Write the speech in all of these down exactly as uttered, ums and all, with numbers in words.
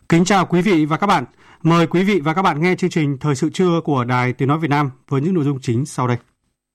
Kính chào quý vị và các bạn. Mời quý vị và các bạn nghe chương trình Thời sự trưa của Đài Tiếng nói Việt Nam với những nội dung chính sau đây.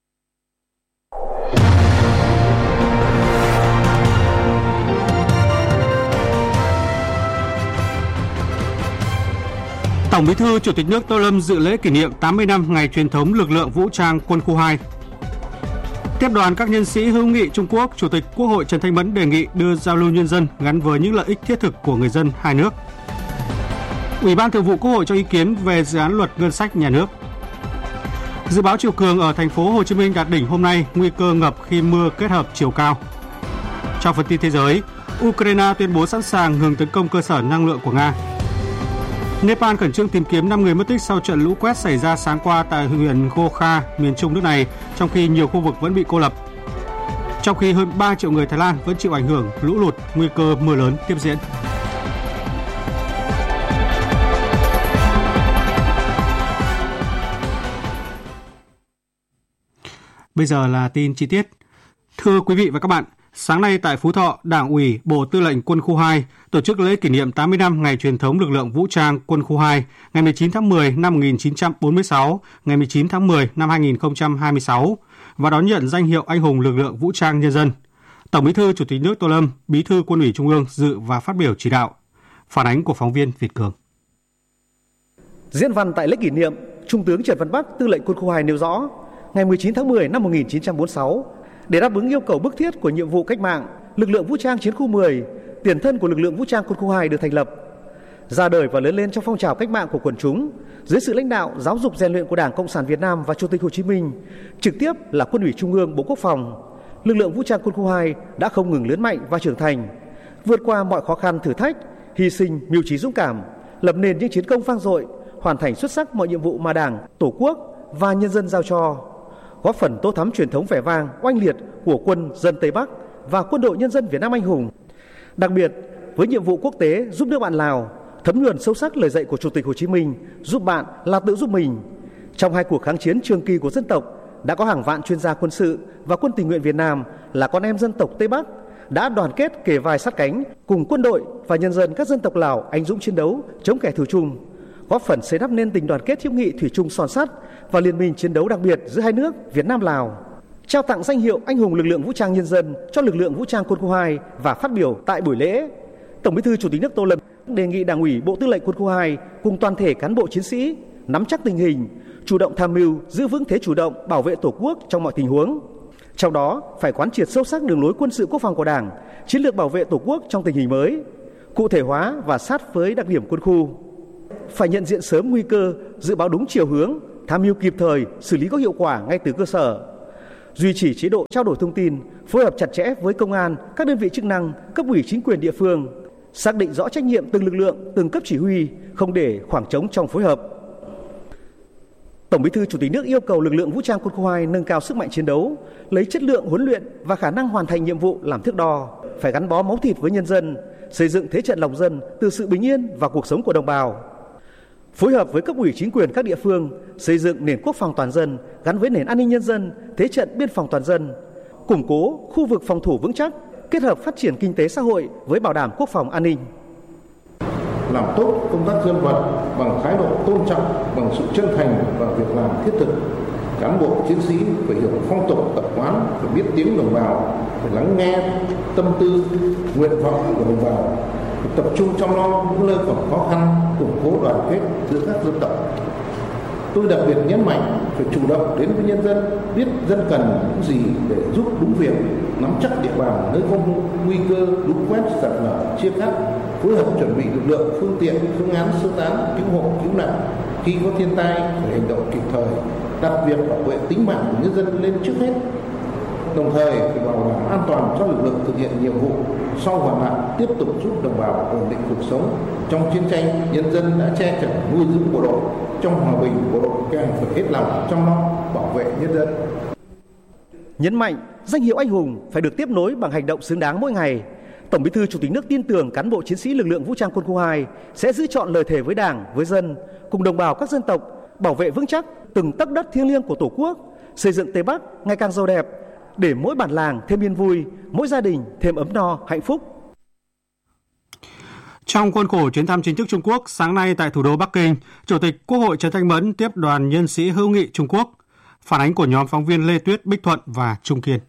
Tổng Bí thư Chủ tịch nước Tô Lâm dự lễ kỷ niệm tám mươi năm ngày truyền thống lực lượng vũ trang quân khu hai. Tiếp đoàn các nhân sĩ hữu nghị Trung Quốc, Chủ tịch Quốc hội Trần Thanh Mẫn đề nghị đưa giao lưu nhân dân gắn với những lợi ích thiết thực của người dân hai nước. Ủy ban Thường vụ Quốc hội cho ý kiến về dự án luật ngân sách nhà nước. Dự báo chiều cường ở thành phố Hồ Chí Minh đạt đỉnh hôm nay, nguy cơ ngập khi mưa kết hợp chiều cao. Trong phần tin thế giới, Ukraine tuyên bố sẵn sàng ngừng tấn công cơ sở năng lượng của Nga. Nepal khẩn trương tìm kiếm năm người mất tích sau trận lũ quét xảy ra sáng qua tại huyện Gokha, miền trung nước này, trong khi nhiều khu vực vẫn bị cô lập. Trong khi hơn ba triệu người Thái Lan vẫn chịu ảnh hưởng lũ lụt, nguy cơ mưa lớn tiếp diễn. Bây giờ là tin chi tiết. Thưa quý vị và các bạn, sáng nay tại Phú Thọ, Đảng ủy Bộ Tư lệnh Quân khu hai tổ chức lễ kỷ niệm tám mươi năm ngày truyền thống lực lượng vũ trang Quân khu hai ngày mười chín tháng mười năm một nghìn chín trăm bốn mươi sáu, ngày mười chín tháng mười năm hai nghìn không trăm hai mươi sáu và đón nhận danh hiệu Anh hùng lực lượng vũ trang nhân dân. Tổng Bí thư Chủ tịch nước Tô Lâm, Bí thư Quân ủy Trung ương dự và phát biểu chỉ đạo. Phản ánh của phóng viên Việt Cường. Diễn văn tại lễ kỷ niệm, Trung tướng Trần Văn Bắc, Tư lệnh Quân khu hai nêu rõ, ngày mười chín tháng mười năm một nghìn chín trăm bốn mươi sáu, để đáp ứng yêu cầu bức thiết của nhiệm vụ cách mạng, lực lượng vũ trang chiến khu mười, tiền thân của lực lượng vũ trang Quân khu hai được thành lập. Ra đời và lớn lên trong phong trào cách mạng của quần chúng, dưới sự lãnh đạo, giáo dục rèn luyện của Đảng Cộng sản Việt Nam và Chủ tịch Hồ Chí Minh, trực tiếp là Quân ủy Trung ương, Bộ Quốc phòng, lực lượng vũ trang Quân khu hai đã không ngừng lớn mạnh và trưởng thành, vượt qua mọi khó khăn thử thách, hy sinh, mưu trí dũng cảm, lập nên những chiến công vang dội, hoàn thành xuất sắc mọi nhiệm vụ mà Đảng, Tổ quốc và nhân dân giao cho, góp phần tô thắm truyền thống vẻ vang, oanh liệt của quân dân Tây Bắc và Quân đội Nhân dân Việt Nam anh hùng. Đặc biệt, với nhiệm vụ quốc tế giúp nước bạn Lào, thấm nhuần sâu sắc lời dạy của Chủ tịch Hồ Chí Minh, giúp bạn là tự giúp mình. Trong hai cuộc kháng chiến trường kỳ của dân tộc, đã có hàng vạn chuyên gia quân sự và quân tình nguyện Việt Nam là con em dân tộc Tây Bắc đã đoàn kết kề vai sát cánh cùng quân đội và nhân dân các dân tộc Lào anh dũng chiến đấu chống kẻ thù chung, góp phần xây đắp nên tình đoàn kết hữu nghị thủy chung son sắt và liên minh chiến đấu đặc biệt giữa hai nước Việt Nam Lào. Trao tặng danh hiệu Anh hùng lực lượng vũ trang nhân dân cho lực lượng vũ trang Quân khu hai và phát biểu tại buổi lễ, Tổng Bí thư Chủ tịch nước Tô Lâm đề nghị Đảng ủy Bộ Tư lệnh Quân khu hai cùng toàn thể cán bộ chiến sĩ nắm chắc tình hình, chủ động tham mưu, giữ vững thế chủ động bảo vệ Tổ quốc trong mọi tình huống. Trong đó phải quán triệt sâu sắc đường lối quân sự quốc phòng của Đảng, chiến lược bảo vệ Tổ quốc trong tình hình mới, cụ thể hóa và sát với đặc điểm quân khu. Phải nhận diện sớm nguy cơ, dự báo đúng chiều hướng, tham mưu kịp thời, xử lý có hiệu quả ngay từ cơ sở. Duy trì chế độ trao đổi thông tin, phối hợp chặt chẽ với công an, các đơn vị chức năng, cấp ủy chính quyền địa phương, xác định rõ trách nhiệm từng lực lượng, từng cấp chỉ huy, không để khoảng trống trong phối hợp. Tổng Bí thư Chủ tịch nước yêu cầu lực lượng vũ trang Quân khu hai nâng cao sức mạnh chiến đấu, lấy chất lượng huấn luyện và khả năng hoàn thành nhiệm vụ làm thước đo, phải gắn bó máu thịt với nhân dân, xây dựng thế trận lòng dân từ sự bình yên và cuộc sống của đồng bào. Phối hợp với cấp ủy chính quyền các địa phương, xây dựng nền quốc phòng toàn dân gắn với nền an ninh nhân dân, thế trận biên phòng toàn dân, củng cố khu vực phòng thủ vững chắc, kết hợp phát triển kinh tế xã hội với bảo đảm quốc phòng an ninh. Làm tốt công tác dân vận bằng thái độ tôn trọng, bằng sự chân thành và việc làm thiết thực. Cán bộ chiến sĩ phải hiểu phong tục tập quán, phải biết tiếng đồng bào, phải lắng nghe tâm tư, nguyện vọng của đồng bào, phải tập trung chăm lo những nơi còn khó khăn, củng cố đoàn kết giữa các dân tộc. Tôi đặc biệt nhấn mạnh phải chủ động đến với nhân dân, biết dân cần những gì để giúp đúng việc, nắm chắc địa bàn nơi có nguy cơ lũ quét, sạt lở, chia cắt, phối hợp chuẩn bị lực lượng, phương tiện, phương án sơ tán, cứu hộ, cứu nạn. Khi có thiên tai phải hành động kịp thời, đặt việc bảo vệ tính mạng của nhân dân lên trước hết. Đồng thời phải bảo đảm an toàn cho lực lượng thực hiện nhiệm vụ. Sau hoạn nạn tiếp tục giúp đồng bào ổn định cuộc sống. Trong chiến tranh, nhân dân đã che chở nuôi dưỡng bộ đội. Trong hòa bình, bộ đội càng phải hết lòng chăm lo bảo vệ nhân dân. Nhấn mạnh, danh hiệu anh hùng phải được tiếp nối bằng hành động xứng đáng mỗi ngày. Tổng Bí thư Chủ tịch nước tin tưởng cán bộ chiến sĩ lực lượng vũ trang Quân khu hai sẽ giữ trọn lời thề với Đảng, với dân, cùng đồng bào các dân tộc, bảo vệ vững chắc từng tấc đất thiêng liêng của Tổ quốc, xây dựng Tây Bắc ngày càng giàu đẹp, để mỗi bản làng thêm yên vui, mỗi gia đình thêm ấm no, hạnh phúc. Trong khuôn khổ chuyến thăm chính thức Trung Quốc, sáng nay tại thủ đô Bắc Kinh, Chủ tịch Quốc hội Trần Thanh Mẫn tiếp đoàn nhân sĩ hữu nghị Trung Quốc. Phản ánh của nhóm phóng viên Lê Tuyết, Bích Thuận và Trung Kiên.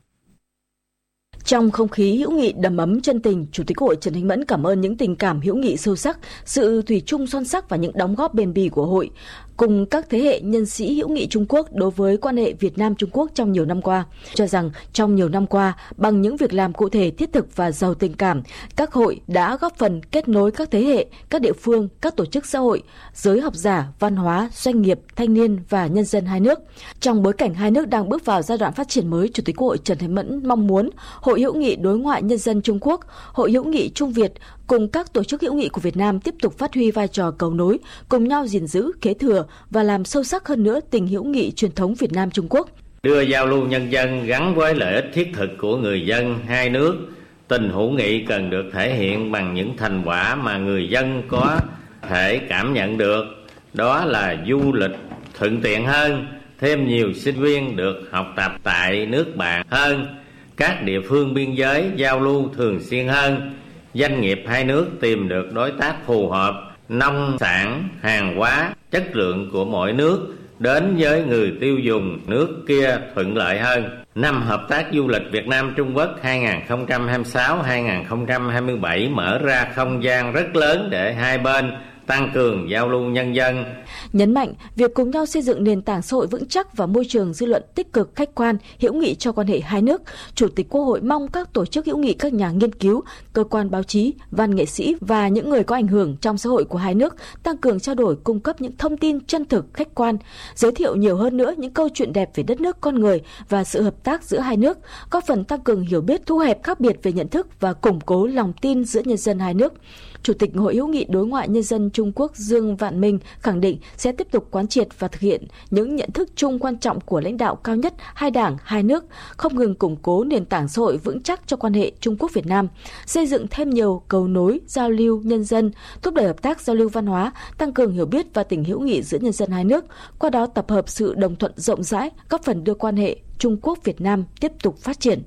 Trong không khí hữu nghị đầm ấm chân tình, Chủ tịch Quốc hội Trần Thanh Mẫn cảm ơn những tình cảm hữu nghị sâu sắc, sự thủy chung son sắc và những đóng góp bền bỉ của hội cùng các thế hệ nhân sĩ hữu nghị Trung Quốc đối với quan hệ Việt Nam Trung Quốc trong nhiều năm qua. Cho rằng trong nhiều năm qua, bằng những việc làm cụ thể thiết thực và giàu tình cảm, các hội đã góp phần kết nối các thế hệ, các địa phương, các tổ chức xã hội, giới học giả, văn hóa, doanh nghiệp, thanh niên và nhân dân hai nước. Trong bối cảnh hai nước đang bước vào giai đoạn phát triển mới, Chủ tịch Quốc hội Trần Thanh Mẫn mong muốn Hội hữu nghị đối ngoại nhân dân Trung Quốc, Hội hữu nghị Trung Việt cùng các tổ chức hữu nghị của Việt Nam tiếp tục phát huy vai trò cầu nối, cùng nhau gìn giữ, kế thừa và làm sâu sắc hơn nữa tình hữu nghị truyền thống Việt Nam Trung Quốc. Đưa giao lưu nhân dân gắn với lợi ích thiết thực của người dân hai nước, tình hữu nghị cần được thể hiện bằng những thành quả mà người dân có thể cảm nhận được. Đó là du lịch thuận tiện hơn, thêm nhiều sinh viên được học tập tại nước bạn hơn, các địa phương biên giới giao lưu thường xuyên hơn, doanh nghiệp hai nước tìm được đối tác phù hợp, nông sản, hàng hóa, chất lượng của mỗi nước đến với người tiêu dùng nước kia thuận lợi hơn. Năm hợp tác du lịch Việt Nam Trung Quốc hai không hai sáu đến hai không hai bảy mở ra không gian rất lớn để hai bên tăng cường giao lưu nhân dân. Nhấn mạnh việc cùng nhau xây dựng nền tảng xã hội vững chắc và môi trường dư luận tích cực, khách quan, hữu nghị cho quan hệ hai nước, Chủ tịch Quốc hội mong các tổ chức hữu nghị, các nhà nghiên cứu, cơ quan báo chí, văn nghệ sĩ và những người có ảnh hưởng trong xã hội của hai nước tăng cường trao đổi, cung cấp những thông tin chân thực, khách quan, giới thiệu nhiều hơn nữa những câu chuyện đẹp về đất nước, con người và sự hợp tác giữa hai nước, góp phần tăng cường hiểu biết, thu hẹp khác biệt về nhận thức và củng cố lòng tin giữa nhân dân hai nước. Chủ tịch Hội hữu nghị đối ngoại nhân dân Trung Quốc Dương Vạn Minh khẳng định sẽ tiếp tục quán triệt và thực hiện những nhận thức chung quan trọng của lãnh đạo cao nhất hai đảng, hai nước, không ngừng củng cố nền tảng xã hội vững chắc cho quan hệ Trung Quốc-Việt Nam, xây dựng thêm nhiều cầu nối, giao lưu nhân dân, thúc đẩy hợp tác giao lưu văn hóa, tăng cường hiểu biết và tình hữu nghị giữa nhân dân hai nước, qua đó tập hợp sự đồng thuận rộng rãi, góp phần đưa quan hệ Trung Quốc-Việt Nam tiếp tục phát triển.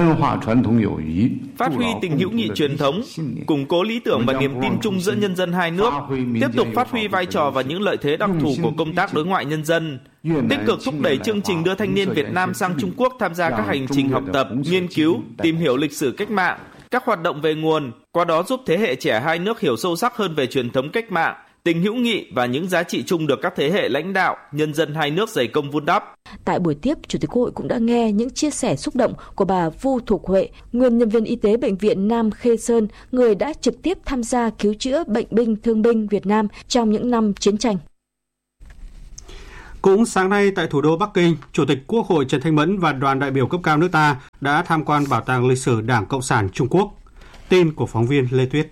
Phát huy tình hữu nghị truyền thống, củng cố lý tưởng và niềm tin chung giữa nhân dân hai nước, tiếp tục phát huy vai trò và những lợi thế đặc thù của công tác đối ngoại nhân dân, tích cực thúc đẩy chương trình đưa thanh niên Việt Nam sang Trung Quốc tham gia các hành trình học tập, nghiên cứu, tìm hiểu lịch sử cách mạng, các hoạt động về nguồn, qua đó giúp thế hệ trẻ hai nước hiểu sâu sắc hơn về truyền thống cách mạng, tình hữu nghị và những giá trị chung được các thế hệ lãnh đạo, nhân dân hai nước dày công vun đắp. Tại buổi tiếp, Chủ tịch Quốc hội cũng đã nghe những chia sẻ xúc động của bà Vu Thục Huệ, nguyên nhân viên y tế Bệnh viện Nam Khê Sơn, người đã trực tiếp tham gia cứu chữa bệnh binh thương binh Việt Nam trong những năm chiến tranh. Cũng sáng nay tại thủ đô Bắc Kinh, Chủ tịch Quốc hội Trần Thanh Mẫn và đoàn đại biểu cấp cao nước ta đã tham quan Bảo tàng lịch sử Đảng Cộng sản Trung Quốc. Tin của phóng viên Lê Tuyết.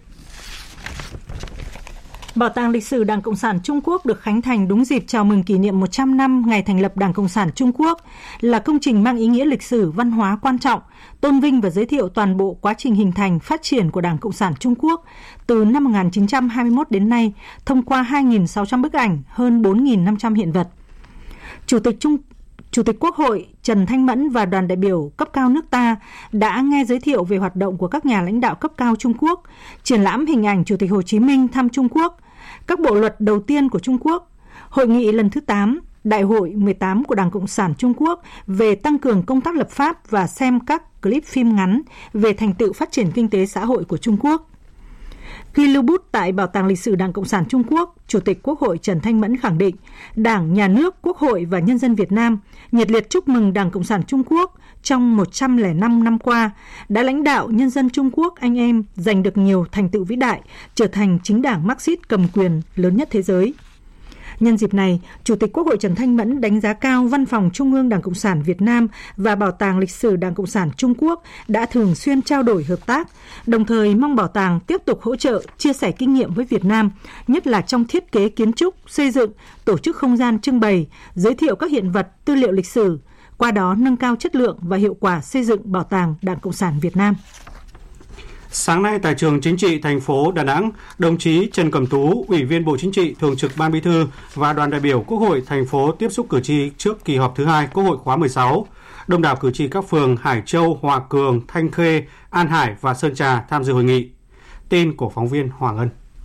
Bảo tàng lịch sử Đảng Cộng sản Trung Quốc được khánh thành đúng dịp chào mừng kỷ niệm một trăm năm ngày thành lập Đảng Cộng sản Trung Quốc, là công trình mang ý nghĩa lịch sử văn hóa quan trọng, tôn vinh và giới thiệu toàn bộ quá trình hình thành, phát triển của Đảng Cộng sản Trung Quốc từ năm một nghìn chín trăm hai mươi mốt đến nay, thông qua hai nghìn sáu trăm bức ảnh, hơn bốn nghìn năm trăm hiện vật. Chủ tịch Trung Chủ tịch Quốc hội Trần Thanh Mẫn và đoàn đại biểu cấp cao nước ta đã nghe giới thiệu về hoạt động của các nhà lãnh đạo cấp cao Trung Quốc, triển lãm hình ảnh Chủ tịch Hồ Chí Minh thăm Trung Quốc, các bộ luật đầu tiên của Trung Quốc, hội nghị lần thứ tám, Đại hội mười tám của Đảng Cộng sản Trung Quốc về tăng cường công tác lập pháp và xem các clip phim ngắn về thành tựu phát triển kinh tế xã hội của Trung Quốc. Khi lưu bút tại Bảo tàng lịch sử Đảng Cộng sản Trung Quốc, Chủ tịch Quốc hội Trần Thanh Mẫn khẳng định Đảng, Nhà nước, Quốc hội và nhân dân Việt Nam nhiệt liệt chúc mừng Đảng Cộng sản Trung Quốc trong một trăm lẻ năm năm qua đã lãnh đạo nhân dân Trung Quốc anh em giành được nhiều thành tựu vĩ đại, trở thành chính đảng Mác-sít cầm quyền lớn nhất thế giới. Nhân dịp này, Chủ tịch Quốc hội Trần Thanh Mẫn đánh giá cao Văn phòng Trung ương Đảng Cộng sản Việt Nam và Bảo tàng lịch sử Đảng Cộng sản Trung Quốc đã thường xuyên trao đổi hợp tác, đồng thời mong bảo tàng tiếp tục hỗ trợ, chia sẻ kinh nghiệm với Việt Nam, nhất là trong thiết kế kiến trúc, xây dựng, tổ chức không gian trưng bày, giới thiệu các hiện vật, tư liệu lịch sử, qua đó nâng cao chất lượng và hiệu quả xây dựng Bảo tàng Đảng Cộng sản Việt Nam. Sáng nay tại trường Chính trị thành phố Đà Nẵng, đồng chí Trần Cẩm Tú, Ủy viên Bộ Chính trị, Thường trực Ban Bí thư và đoàn đại biểu Quốc hội thành phố tiếp xúc cử tri trước kỳ họp thứ hai Quốc hội khóa mười sáu. Đông đảo cử tri các phường Hải Châu, Hòa Cường, Thanh Khê, An Hải và Sơn Trà tham dự hội nghị. Tin của phóng viên Hoàng Ân.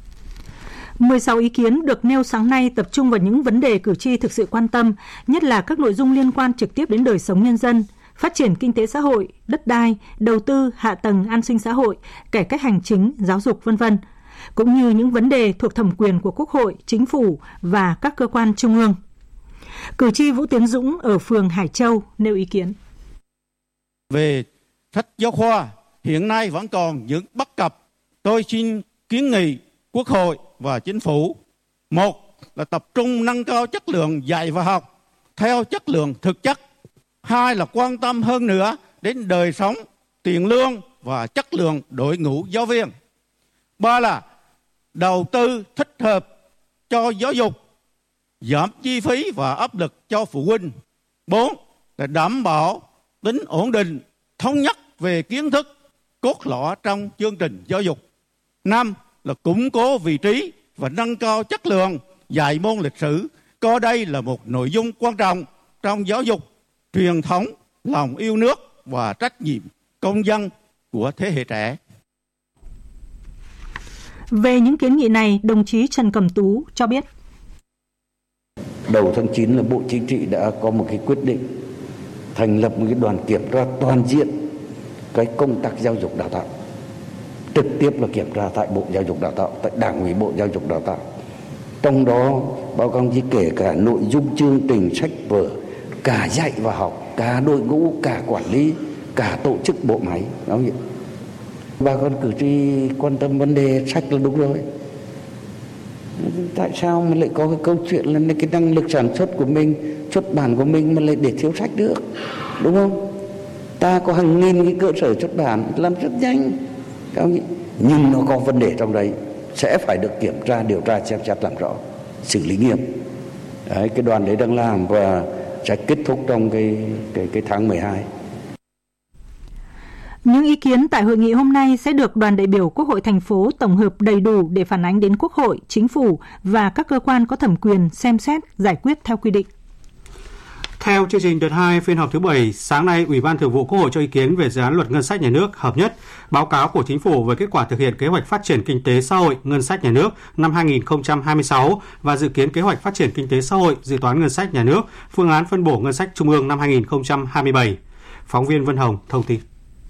mười sáu ý kiến được nêu sáng nay tập trung vào những vấn đề cử tri thực sự quan tâm, nhất là các nội dung liên quan trực tiếp đến đời sống nhân dân, phát triển kinh tế xã hội, đất đai, đầu tư, hạ tầng an sinh xã hội, cải cách hành chính, giáo dục vân vân, cũng như những vấn đề thuộc thẩm quyền của Quốc hội, Chính phủ và các cơ quan trung ương. Cử tri Vũ Tiến Dũng ở phường Hải Châu nêu ý kiến. Về sách giáo khoa, hiện nay vẫn còn những bất cập. Tôi xin kiến nghị Quốc hội và Chính phủ. Một là tập trung nâng cao chất lượng dạy và học theo chất lượng thực chất. Hai là quan tâm hơn nữa đến đời sống, tiền lương và chất lượng đội ngũ giáo viên. Ba là đầu tư thích hợp cho giáo dục, giảm chi phí và áp lực cho phụ huynh. Bốn là đảm bảo tính ổn định, thống nhất về kiến thức, cốt lõi trong chương trình giáo dục. Năm là củng cố vị trí và nâng cao chất lượng dạy môn lịch sử, coi đây là một nội dung quan trọng trong giáo dục, truyền thống, lòng yêu nước và trách nhiệm công dân của thế hệ trẻ. Về những kiến nghị này, đồng chí Trần Cẩm Tú cho biết. Đầu tháng chín là Bộ Chính trị đã có một cái quyết định thành lập một cái đoàn kiểm tra toàn diện cái công tác giáo dục đào tạo. Trực tiếp là kiểm tra tại Bộ Giáo dục Đào tạo, tại Đảng ủy Bộ Giáo dục Đào tạo. Trong đó báo cáo chỉ kể cả nội dung chương trình sách vở, cả dạy và học, cả đội ngũ, cả quản lý, cả tổ chức bộ máy. Đó vậy. Bà con cử tri quan tâm vấn đề sách là đúng rồi. Tại sao mà lại có cái câu chuyện là cái năng lực sản xuất của mình, xuất bản của mình mà lại để thiếu sách được, đúng không? Ta có hàng nghìn cái cơ sở xuất bản làm rất nhanh, nhưng nó có vấn đề trong đấy, sẽ phải được kiểm tra, điều tra, xem xét làm rõ, xử lý nghiêm. Đấy, cái đoàn đấy đang làm và sẽ kết thúc trong cái cái cái tháng mười hai. Những ý kiến tại hội nghị hôm nay sẽ được đoàn đại biểu Quốc hội thành phố tổng hợp đầy đủ để phản ánh đến Quốc hội, Chính phủ và các cơ quan có thẩm quyền xem xét, giải quyết theo quy định. Theo chương trình đợt hai phiên họp thứ bảy, sáng nay Ủy ban Thường vụ Quốc hội cho ý kiến về dự án luật ngân sách nhà nước hợp nhất, báo cáo của Chính phủ về kết quả thực hiện kế hoạch phát triển kinh tế xã hội ngân sách nhà nước năm hai nghìn không trăm hai mươi sáu và dự kiến kế hoạch phát triển kinh tế xã hội dự toán ngân sách nhà nước, phương án phân bổ ngân sách trung ương năm hai nghìn không trăm hai mươi bảy. Phóng viên Vân Hồng thông tin.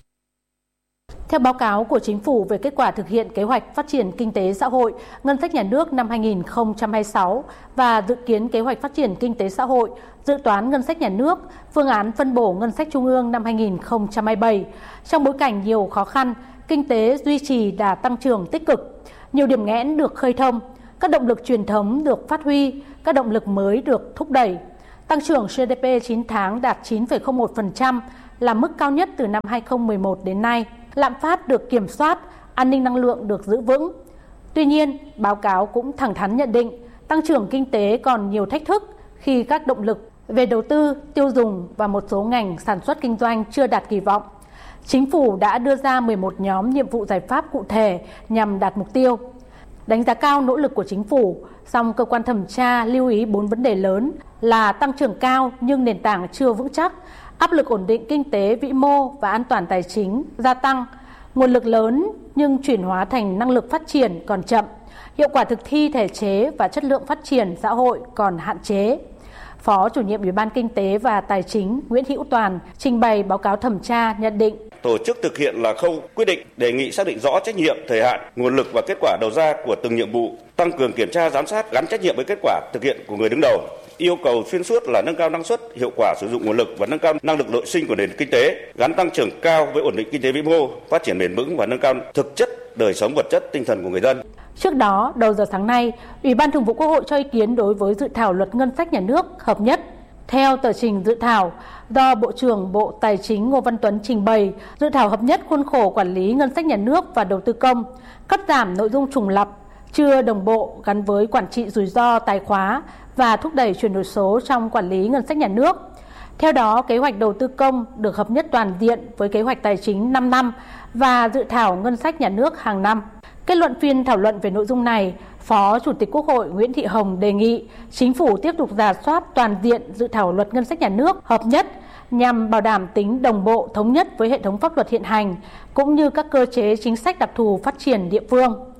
Theo báo cáo của Chính phủ về kết quả thực hiện kế hoạch phát triển kinh tế xã hội, ngân sách nhà nước năm hai nghìn không trăm hai mươi sáu và dự kiến kế hoạch phát triển kinh tế xã hội, dự toán ngân sách nhà nước, phương án phân bổ ngân sách trung ương năm hai nghìn không trăm hai mươi bảy. Trong bối cảnh nhiều khó khăn, kinh tế duy trì đà tăng trưởng tích cực, nhiều điểm nghẽn được khơi thông, các động lực truyền thống được phát huy, các động lực mới được thúc đẩy. Tăng trưởng giê đê pê chín tháng đạt chín phẩy không một phần trăm, là mức cao nhất từ năm hai nghìn không trăm mười một đến nay. Lạm phát được kiểm soát, an ninh năng lượng được giữ vững. Tuy nhiên, báo cáo cũng thẳng thắn nhận định tăng trưởng kinh tế còn nhiều thách thức khi các động lực về đầu tư, tiêu dùng và một số ngành sản xuất kinh doanh chưa đạt kỳ vọng. Chính phủ đã đưa ra mười một nhóm nhiệm vụ giải pháp cụ thể nhằm đạt mục tiêu. Đánh giá cao nỗ lực của Chính phủ, song cơ quan thẩm tra lưu ý bốn vấn đề lớn là tăng trưởng cao nhưng nền tảng chưa vững chắc, áp lực ổn định kinh tế vĩ mô và an toàn tài chính gia tăng, nguồn lực lớn nhưng chuyển hóa thành năng lực phát triển còn chậm, hiệu quả thực thi thể chế và chất lượng phát triển xã hội còn hạn chế. Phó chủ nhiệm Ủy ban Kinh tế và Tài chính Nguyễn Hữu Toàn trình bày báo cáo thẩm tra nhận định. Tổ chức thực hiện là khâu quyết định, đề nghị xác định rõ trách nhiệm, thời hạn, nguồn lực và kết quả đầu ra của từng nhiệm vụ, tăng cường kiểm tra giám sát gắn trách nhiệm với kết quả thực hiện của người đứng đầu. Yêu cầu xuyên suốt là nâng cao năng suất, hiệu quả sử dụng nguồn lực và nâng cao năng lực nội sinh của nền kinh tế, gắn tăng trưởng cao với ổn định kinh tế vĩ mô, phát triển bền vững và nâng cao thực chất đời sống vật chất tinh thần của người dân. Trước đó, đầu giờ sáng nay, Ủy ban Thường vụ Quốc hội cho ý kiến đối với dự thảo luật ngân sách nhà nước hợp nhất. Theo tờ trình dự thảo, do Bộ trưởng Bộ Tài chính Ngô Văn Tuấn trình bày, dự thảo hợp nhất khuôn khổ quản lý ngân sách nhà nước và đầu tư công, cắt giảm nội dung trùng lặp, chưa đồng bộ gắn với quản trị rủi ro tài khóa và thúc đẩy chuyển đổi số trong quản lý ngân sách nhà nước. Theo đó, kế hoạch đầu tư công được hợp nhất toàn diện với kế hoạch tài chính năm năm và dự thảo ngân sách nhà nước hàng năm. Kết luận phiên thảo luận về nội dung này, Phó Chủ tịch Quốc hội Nguyễn Thị Hồng đề nghị Chính phủ tiếp tục rà soát toàn diện dự thảo luật ngân sách nhà nước hợp nhất nhằm bảo đảm tính đồng bộ thống nhất với hệ thống pháp luật hiện hành cũng như các cơ chế chính sách đặc thù phát triển địa phương.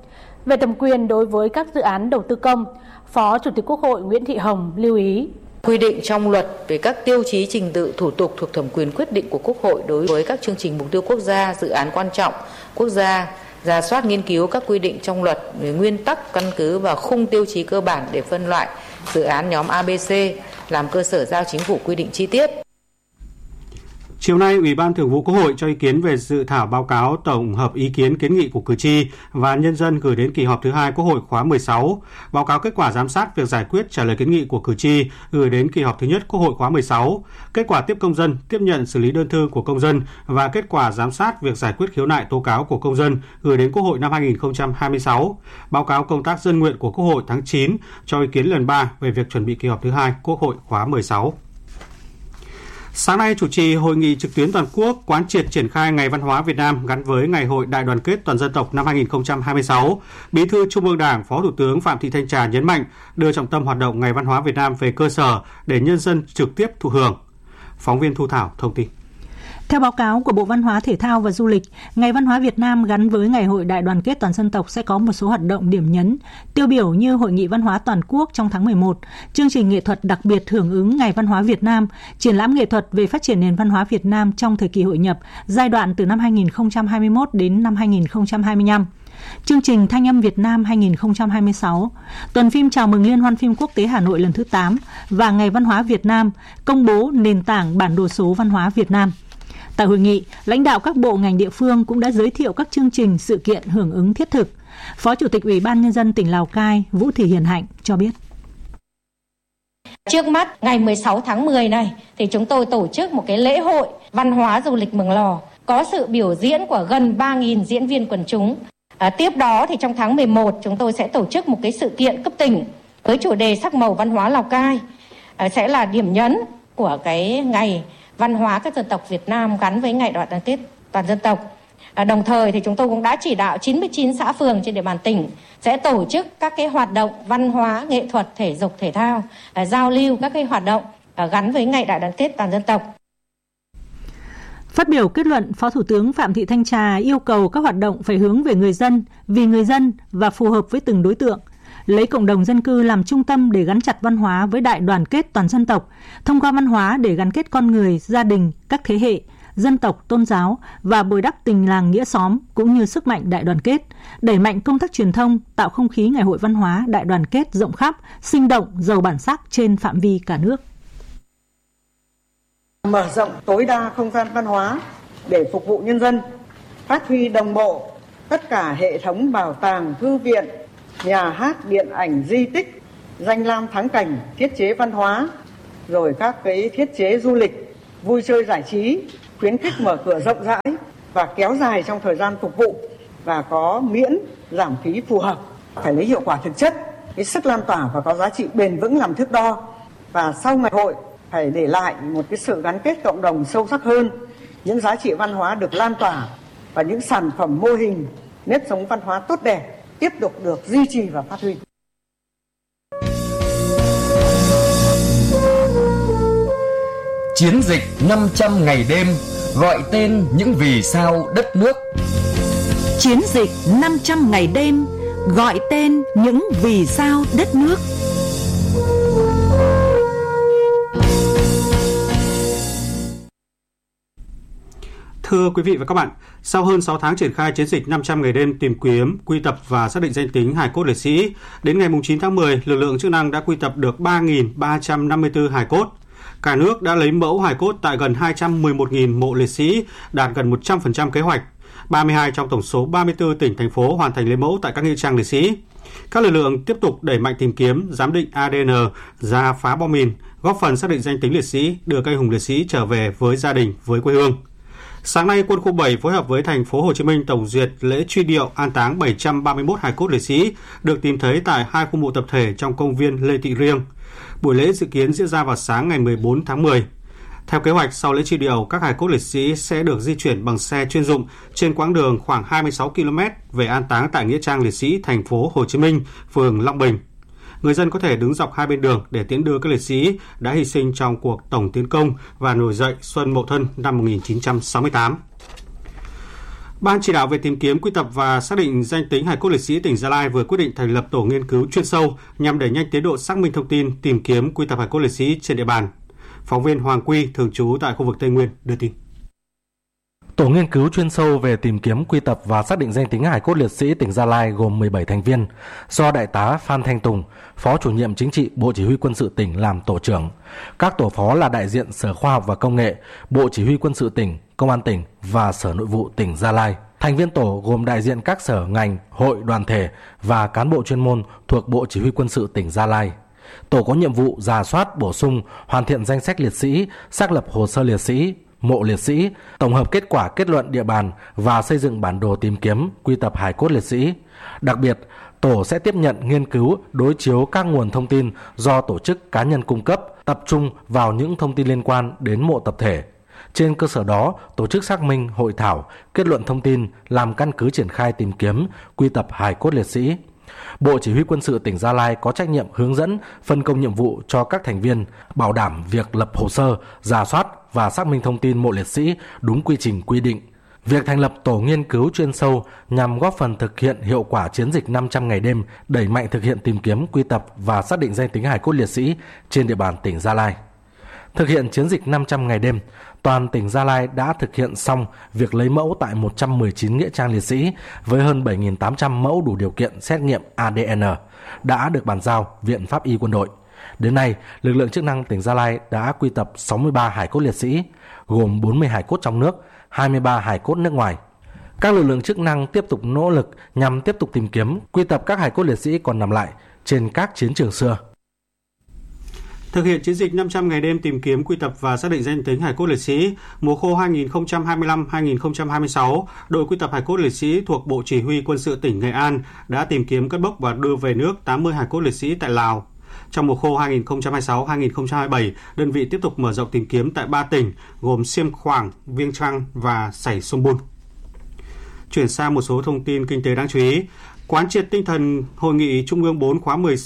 Về thẩm quyền đối với các dự án đầu tư công, Phó Chủ tịch Quốc hội Nguyễn Thị Hồng lưu ý. Quy định trong luật về các tiêu chí trình tự thủ tục thuộc thẩm quyền quyết định của Quốc hội đối với các chương trình mục tiêu quốc gia, dự án quan trọng quốc gia, rà soát nghiên cứu các quy định trong luật về nguyên tắc, căn cứ và khung tiêu chí cơ bản để phân loại dự án nhóm a bê xê làm cơ sở giao Chính phủ quy định chi tiết. Chiều nay, Ủy ban Thường vụ Quốc hội cho ý kiến về dự thảo báo cáo tổng hợp ý kiến kiến nghị của cử tri và nhân dân gửi đến kỳ họp thứ hai Quốc hội khóa mười sáu, báo cáo kết quả giám sát việc giải quyết trả lời kiến nghị của cử tri gửi đến kỳ họp thứ nhất Quốc hội khóa mười sáu, kết quả tiếp công dân, tiếp nhận xử lý đơn thư của công dân và kết quả giám sát việc giải quyết khiếu nại tố cáo của công dân gửi đến Quốc hội năm hai nghìn không trăm hai mươi sáu, báo cáo công tác dân nguyện của Quốc hội tháng chín cho ý kiến lần ba về việc chuẩn bị kỳ họp thứ hai Quốc hội khóa mười sáu. Sáng nay, chủ trì hội nghị trực tuyến toàn quốc quán triệt triển khai Ngày Văn hóa Việt Nam gắn với Ngày hội Đại đoàn kết toàn dân tộc năm hai nghìn không trăm hai mươi sáu, Bí thư Trung ương Đảng, Phó Thủ tướng Phạm Thị Thanh Trà nhấn mạnh đưa trọng tâm hoạt động Ngày Văn hóa Việt Nam về cơ sở để nhân dân trực tiếp thụ hưởng. Phóng viên Thu Thảo thông tin. Theo báo cáo của Bộ Văn hóa Thể thao và Du lịch, Ngày Văn hóa Việt Nam gắn với Ngày hội Đại đoàn kết toàn dân tộc sẽ có một số hoạt động điểm nhấn, tiêu biểu như Hội nghị Văn hóa Toàn quốc trong tháng mười một, chương trình nghệ thuật đặc biệt hưởng ứng Ngày Văn hóa Việt Nam, triển lãm nghệ thuật về phát triển nền văn hóa Việt Nam trong thời kỳ hội nhập, giai đoạn từ năm hai nghìn không trăm hai mươi mốt đến năm hai nghìn không trăm hai mươi lăm. Chương trình Thanh âm Việt Nam hai nghìn không trăm hai mươi sáu, tuần phim chào mừng Liên hoan phim quốc tế Hà Nội lần thứ tám và Ngày Văn hóa Việt Nam, công bố nền tảng bản đồ số văn hóa Việt Nam. Tại hội nghị, lãnh đạo các bộ ngành địa phương cũng đã giới thiệu các chương trình, sự kiện hưởng ứng thiết thực. Phó Chủ tịch Ủy ban Nhân dân tỉnh Lào Cai Vũ Thị Hiền Hạnh cho biết. Trước mắt, ngày mười sáu tháng mười này, thì chúng tôi tổ chức một cái lễ hội văn hóa du lịch Mường Lò, có sự biểu diễn của gần ba nghìn diễn viên quần chúng. À, tiếp đó thì trong tháng mười một, chúng tôi sẽ tổ chức một cái sự kiện cấp tỉnh với chủ đề sắc màu văn hóa Lào Cai, à, sẽ là điểm nhấn của cái ngày văn hóa các dân tộc Việt Nam gắn với Ngày đại đoàn kết toàn dân tộc. À, đồng thời thì chúng tôi cũng đã chỉ đạo chín mươi chín xã phường trên địa bàn tỉnh sẽ tổ chức các cái hoạt động văn hóa, nghệ thuật, thể dục, thể thao, à, giao lưu các cái hoạt động à, gắn với Ngày đại đoàn kết toàn dân tộc. Phát biểu kết luận, Phó Thủ tướng Phạm Thị Thanh Trà yêu cầu các hoạt động phải hướng về người dân, vì người dân và phù hợp với từng đối tượng, lấy cộng đồng dân cư làm trung tâm để gắn chặt văn hóa với đại đoàn kết toàn dân tộc, thông qua văn hóa để gắn kết con người, gia đình, các thế hệ, dân tộc, tôn giáo và bồi đắp tình làng nghĩa xóm cũng như sức mạnh đại đoàn kết, đẩy mạnh công tác truyền thông, tạo không khí ngày hội văn hóa đại đoàn kết rộng khắp, sinh động, giàu bản sắc trên phạm vi cả nước. Mở rộng tối đa không gian văn hóa để phục vụ nhân dân, phát huy đồng bộ tất cả hệ thống bảo tàng, thư viện, nhà hát, điện ảnh, di tích, danh lam thắng cảnh, thiết chế văn hóa, rồi các cái thiết chế du lịch, vui chơi giải trí, khuyến khích mở cửa rộng rãi và kéo dài trong thời gian phục vụ và có miễn giảm phí phù hợp. Phải lấy hiệu quả thực chất, cái sức lan tỏa và có giá trị bền vững làm thước đo. Và sau ngày hội phải để lại một cái sự gắn kết cộng đồng sâu sắc hơn, những giá trị văn hóa được lan tỏa và những sản phẩm mô hình nếp sống văn hóa tốt đẹp tiếp tục được duy trì và phát huy. Chiến dịch năm trăm ngày đêm gọi tên những vì sao đất nước. Chiến dịch năm trăm ngày đêm gọi tên những vì sao đất nước. Thưa quý vị và các bạn, sau hơn sáu tháng triển khai chiến dịch năm trăm ngày đêm tìm kiếm, quy tập và xác định danh tính hài cốt liệt sĩ, đến ngày chín tháng mười, lực lượng chức năng đã quy tập được ba nghìn ba trăm năm mươi tư hài cốt. Cả nước đã lấy mẫu hài cốt tại gần hai trăm mười một nghìn mộ liệt sĩ, đạt gần một trăm phần trăm kế hoạch. ba mươi hai trong tổng số ba mươi tư tỉnh, thành phố hoàn thành lấy mẫu tại các nghĩa trang liệt sĩ. Các lực lượng tiếp tục đẩy mạnh tìm kiếm, giám định a đê en, rà phá bom mìn, góp phần xác định danh tính liệt sĩ, đưa các anh hùng liệt sĩ trở về với gia đình, với quê hương. Sáng nay, Quân khu bảy phối hợp với thành phố Hồ Chí Minh tổng duyệt lễ truy điệu an táng bảy trăm ba mươi mốt hài cốt liệt sĩ được tìm thấy tại hai khu mộ tập thể trong công viên Lê Thị Riêng. Buổi lễ dự kiến diễn ra vào sáng ngày mười bốn tháng mười. Theo kế hoạch, sau lễ truy điệu, các hài cốt liệt sĩ sẽ được di chuyển bằng xe chuyên dụng trên quãng đường khoảng hai mươi sáu ki lô mét về an táng tại nghĩa trang liệt sĩ thành phố Hồ Chí Minh, phường Long Bình. Người dân có thể đứng dọc hai bên đường để tiễn đưa các liệt sĩ đã hy sinh trong cuộc tổng tiến công và nổi dậy xuân Mậu Thân năm một nghìn chín trăm sáu mươi tám. Ban chỉ đạo về tìm kiếm, quy tập và xác định danh tính hài cốt liệt sĩ tỉnh Gia Lai vừa quyết định thành lập tổ nghiên cứu chuyên sâu nhằm đẩy nhanh tiến độ xác minh thông tin, tìm kiếm, quy tập hài cốt liệt sĩ trên địa bàn. Phóng viên Hoàng Quy, thường trú tại khu vực Tây Nguyên, đưa tin. Tổ nghiên cứu chuyên sâu về tìm kiếm, quy tập và xác định danh tính hài cốt liệt sĩ tỉnh Gia Lai gồm mười bảy thành viên, do Đại tá Phan Thanh Tùng, Phó Chủ nhiệm Chính trị Bộ Chỉ huy Quân sự tỉnh làm tổ trưởng. Các tổ phó là đại diện Sở Khoa học và Công nghệ, Bộ Chỉ huy Quân sự tỉnh, Công an tỉnh và Sở Nội vụ tỉnh Gia Lai. Thành viên tổ gồm đại diện các sở ngành, hội, đoàn thể và cán bộ chuyên môn thuộc Bộ Chỉ huy Quân sự tỉnh Gia Lai. Tổ có nhiệm vụ rà soát, bổ sung, hoàn thiện danh sách liệt sĩ, xác lập hồ sơ liệt sĩ, mộ liệt sĩ, tổng hợp kết quả kết luận địa bàn và xây dựng bản đồ tìm kiếm, quy tập hài cốt liệt sĩ. Đặc biệt, tổ sẽ tiếp nhận, nghiên cứu, đối chiếu các nguồn thông tin do tổ chức cá nhân cung cấp, tập trung vào những thông tin liên quan đến mộ tập thể. Trên cơ sở đó, tổ chức xác minh, hội thảo, kết luận thông tin, làm căn cứ triển khai tìm kiếm, quy tập hài cốt liệt sĩ. Bộ Chỉ huy Quân sự tỉnh Gia Lai có trách nhiệm hướng dẫn, phân công nhiệm vụ cho các thành viên, bảo đảm việc lập hồ sơ, rà soát và xác minh thông tin mộ liệt sĩ đúng quy trình quy định. Việc thành lập tổ nghiên cứu chuyên sâu nhằm góp phần thực hiện hiệu quả chiến dịch năm trăm ngày đêm, đẩy mạnh thực hiện tìm kiếm, quy tập và xác định danh tính hài cốt liệt sĩ trên địa bàn tỉnh Gia Lai. Thực hiện chiến dịch năm trăm ngày đêm, toàn tỉnh Gia Lai đã thực hiện xong việc lấy mẫu tại một trăm mười chín nghĩa trang liệt sĩ với hơn bảy nghìn tám trăm mẫu đủ điều kiện xét nghiệm a đê en đã được bàn giao Viện Pháp y Quân đội. Đến nay, lực lượng chức năng tỉnh Gia Lai đã quy tập sáu mươi ba hài cốt liệt sĩ, gồm bốn mươi hài cốt trong nước, hai mươi ba hài cốt nước ngoài. Các lực lượng chức năng tiếp tục nỗ lực nhằm tiếp tục tìm kiếm, quy tập các hài cốt liệt sĩ còn nằm lại trên các chiến trường xưa. Thực hiện chiến dịch năm trăm ngày đêm tìm kiếm, quy tập và xác định danh tính hài cốt liệt sĩ mùa khô hai nghìn không trăm hai mươi lăm hai nghìn không trăm hai mươi sáu, đội quy tập hài cốt liệt sĩ thuộc Bộ Chỉ huy Quân sự tỉnh Nghệ An đã tìm kiếm, cất bốc và đưa về nước tám mươi hài cốt liệt sĩ tại Lào. Trong mùa khô hai nghìn không trăm hai mươi sáu hai nghìn không trăm hai mươi bảy, đơn vị tiếp tục mở rộng tìm kiếm tại ba tỉnh gồm Xiêm Khoàng, Viêng Chăn và Sảy Sông Bun. Chuyển sang một số thông tin kinh tế đáng chú ý. Quán triệt tinh thần Hội nghị Trung ương bốn khóa mười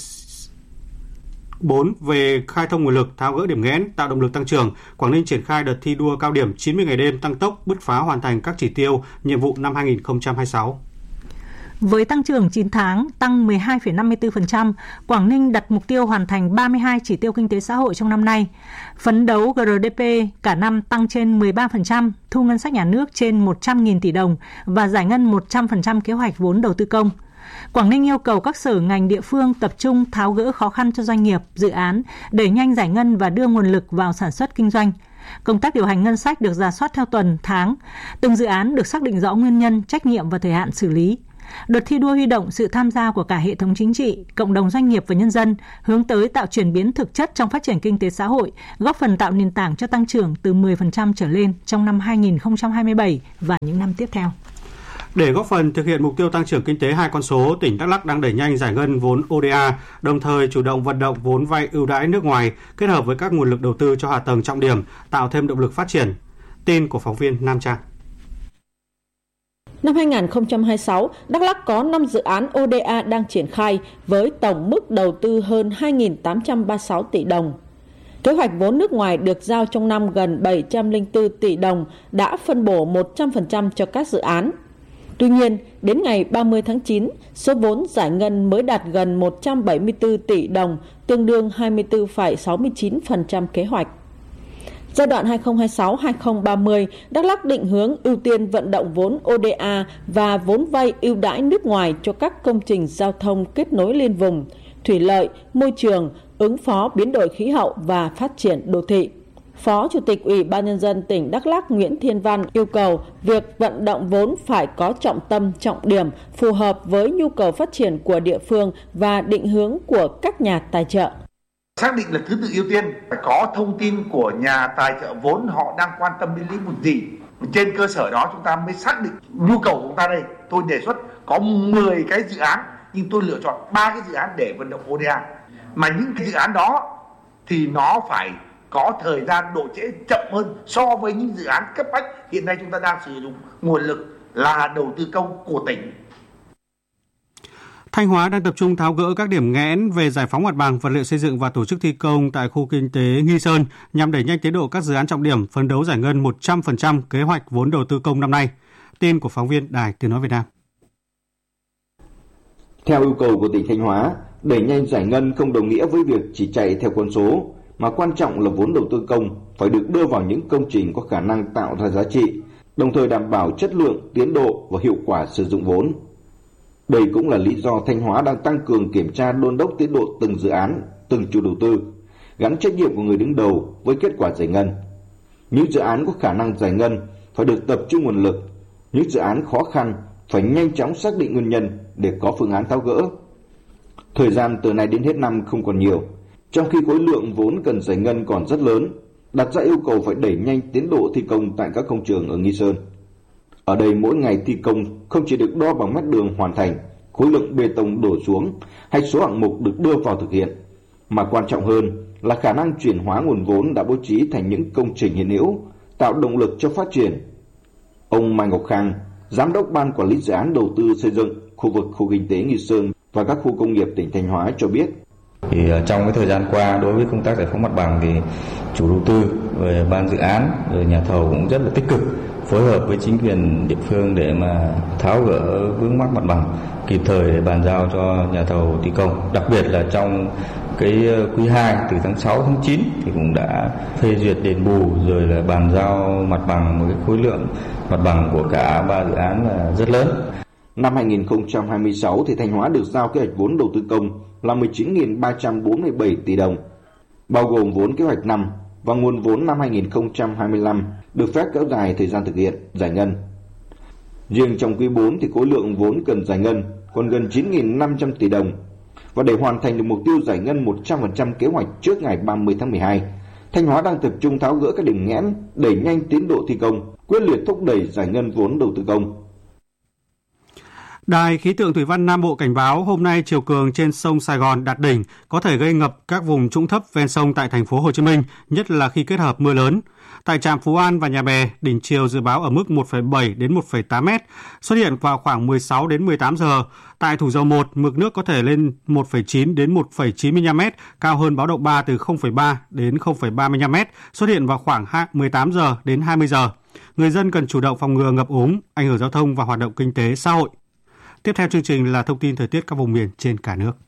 bốn về khai thông nguồn lực, tháo gỡ điểm nghẽn, tạo động lực tăng trưởng, Quảng Ninh triển khai đợt thi đua cao điểm chín mươi ngày đêm tăng tốc, bứt phá hoàn thành các chỉ tiêu, nhiệm vụ năm hai nghìn không trăm hai mươi sáu. Với tăng trưởng chín tháng, tăng mười hai phẩy năm mươi tư phần trăm, Quảng Ninh đặt mục tiêu hoàn thành ba mươi hai chỉ tiêu kinh tế xã hội trong năm nay. Phấn đấu giê rờ đê pê cả năm tăng trên mười ba phần trăm, thu ngân sách nhà nước trên một trăm nghìn tỷ đồng và giải ngân một trăm phần trăm kế hoạch vốn đầu tư công. Quảng Ninh yêu cầu các sở ngành địa phương tập trung tháo gỡ khó khăn cho doanh nghiệp, dự án, đẩy nhanh giải ngân và đưa nguồn lực vào sản xuất kinh doanh. Công tác điều hành ngân sách được rà soát theo tuần, tháng. Từng dự án được xác định rõ nguyên nhân, trách nhiệm và thời hạn xử lý. Đợt thi đua huy động sự tham gia của cả hệ thống chính trị, cộng đồng doanh nghiệp và nhân dân, hướng tới tạo chuyển biến thực chất trong phát triển kinh tế xã hội, góp phần tạo nền tảng cho tăng trưởng từ mười phần trăm trở lên trong năm hai nghìn không trăm hai mươi bảy và những năm tiếp theo. Để góp phần thực hiện mục tiêu tăng trưởng kinh tế hai con số, tỉnh Đắk Lắk đang đẩy nhanh giải ngân vốn ô đê a, đồng thời chủ động vận động vốn vay ưu đãi nước ngoài, kết hợp với các nguồn lực đầu tư cho hạ tầng trọng điểm, tạo thêm động lực phát triển. Tin của phóng viên Nam Trang. Năm hai nghìn không trăm hai mươi sáu, Đắk Lắk có năm dự án ô đê a đang triển khai với tổng mức đầu tư hơn hai nghìn tám trăm ba mươi sáu tỷ đồng. Kế hoạch vốn nước ngoài được giao trong năm gần bảy trăm lẻ bốn tỷ đồng đã phân bổ một trăm phần trăm cho các dự án. Tuy nhiên, đến ngày ba mươi tháng chín, số vốn giải ngân mới đạt gần một trăm bảy mươi tư tỷ đồng, tương đương hai mươi tư phẩy sáu mươi chín phần trăm kế hoạch. Giai đoạn hai nghìn không trăm hai mươi sáu đến hai nghìn không trăm ba mươi, Đắk Lắk định hướng ưu tiên vận động vốn ô đê a và vốn vay ưu đãi nước ngoài cho các công trình giao thông kết nối liên vùng, thủy lợi, môi trường, ứng phó biến đổi khí hậu và phát triển đô thị. Phó Chủ tịch Ủy ban Nhân dân tỉnh Đắk Lắk Nguyễn Thiên Văn yêu cầu việc vận động vốn phải có trọng tâm, trọng điểm, phù hợp với nhu cầu phát triển của địa phương và định hướng của các nhà tài trợ. Xác định là thứ tự ưu tiên, phải có thông tin của nhà tài trợ vốn họ đang quan tâm đến lĩnh vực gì. Trên cơ sở đó chúng ta mới xác định nhu cầu của chúng ta đây. Tôi đề xuất có mười cái dự án, nhưng tôi lựa chọn ba cái dự án để vận động ô đê a. Mà những cái dự án đó thì nó phải có thời gian độ trễ chậm hơn so với những dự án cấp bách hiện nay chúng ta đang sử dụng nguồn lực là đầu tư công của tỉnh. Thanh Hóa đang tập trung tháo gỡ các điểm nghẽn về giải phóng mặt bằng, vật liệu xây dựng và tổ chức thi công tại khu kinh tế Nghi Sơn nhằm đẩy nhanh tiến độ các dự án trọng điểm, phấn đấu giải ngân một trăm phần trăm kế hoạch vốn đầu tư công năm nay. Tin của phóng viên Đài Tiếng nói Việt Nam. Theo yêu cầu của tỉnh Thanh Hóa, đẩy nhanh giải ngân không đồng nghĩa với việc chỉ chạy theo con số, mà quan trọng là vốn đầu tư công phải được đưa vào những công trình có khả năng tạo ra giá trị, đồng thời đảm bảo chất lượng, tiến độ và hiệu quả sử dụng vốn. Đây cũng là lý do Thanh Hóa đang tăng cường kiểm tra đôn đốc tiến độ từng dự án, từng chủ đầu tư, gắn trách nhiệm của người đứng đầu với kết quả giải ngân. Những dự án có khả năng giải ngân phải được tập trung nguồn lực, những dự án khó khăn phải nhanh chóng xác định nguyên nhân để có phương án tháo gỡ. Thời gian từ nay đến hết năm không còn nhiều, trong khi khối lượng vốn cần giải ngân còn rất lớn, đặt ra yêu cầu phải đẩy nhanh tiến độ thi công tại các công trường ở Nghi Sơn. Ở đây mỗi ngày thi công không chỉ được đo bằng mét đường hoàn thành, khối lượng bê tông đổ xuống hay số hạng mục được đưa vào thực hiện, mà quan trọng hơn là khả năng chuyển hóa nguồn vốn đã bố trí thành những công trình hiện hữu, tạo động lực cho phát triển. Ông Mai Ngọc Khang, Giám đốc Ban Quản lý Dự án Đầu tư xây dựng khu vực khu kinh tế Nghi Sơn và các khu công nghiệp tỉnh Thanh Hóa cho biết. Thì trong cái thời gian qua, đối với công tác giải phóng mặt bằng thì chủ đầu tư, về ban dự án, rồi nhà thầu cũng rất là tích cực phối hợp với chính quyền địa phương để mà tháo gỡ vướng mắc mặt bằng, kịp thời để bàn giao cho nhà thầu thi công. Đặc biệt là trong cái quý hai từ tháng sáu, tháng chín thì cũng đã phê duyệt đền bù rồi là bàn giao mặt bằng một cái khối lượng mặt bằng của cả ba dự án là rất lớn. Năm hai nghìn không trăm hai mươi sáu thì Thanh Hóa được giao kế hoạch vốn đầu tư công là mười chín nghìn ba trăm bốn mươi bảy tỷ đồng, bao gồm vốn kế hoạch năm và nguồn vốn năm hai nghìn không trăm hai mươi lăm được phép kéo dài thời gian thực hiện giải ngân. Riêng trong quý bốn thì khối lượng vốn cần giải ngân còn gần chín nghìn năm trăm tỷ đồng, và để hoàn thành được mục tiêu giải ngân một trăm phần trăm kế hoạch trước ngày ba mươi tháng mười hai, Thanh Hóa đang tập trung tháo gỡ các điểm nghẽn, đẩy nhanh tiến độ thi công, quyết liệt thúc đẩy giải ngân vốn đầu tư công. Đài khí tượng thủy văn Nam Bộ cảnh báo hôm nay chiều cường trên sông Sài Gòn đạt đỉnh, có thể gây ngập các vùng trũng thấp ven sông tại thành phố Hồ Chí Minh, nhất là khi kết hợp mưa lớn. Tại trạm Phú An và Nhà Bè, đỉnh chiều dự báo ở mức một phẩy bảy đến một phẩy tám mét, xuất hiện vào khoảng mười sáu đến mười tám giờ. Tại Thủ Dầu Một, mực nước có thể lên một phẩy chín đến một phẩy chín mươi lăm mét, cao hơn báo động ba từ không phẩy ba đến không phẩy ba mươi lăm mét, xuất hiện vào khoảng mười tám giờ đến hai mươi giờ. Người dân cần chủ động phòng ngừa ngập úng, ảnh hưởng giao thông và hoạt động kinh tế xã hội. Tiếp theo chương trình là thông tin thời tiết các vùng miền trên cả nước.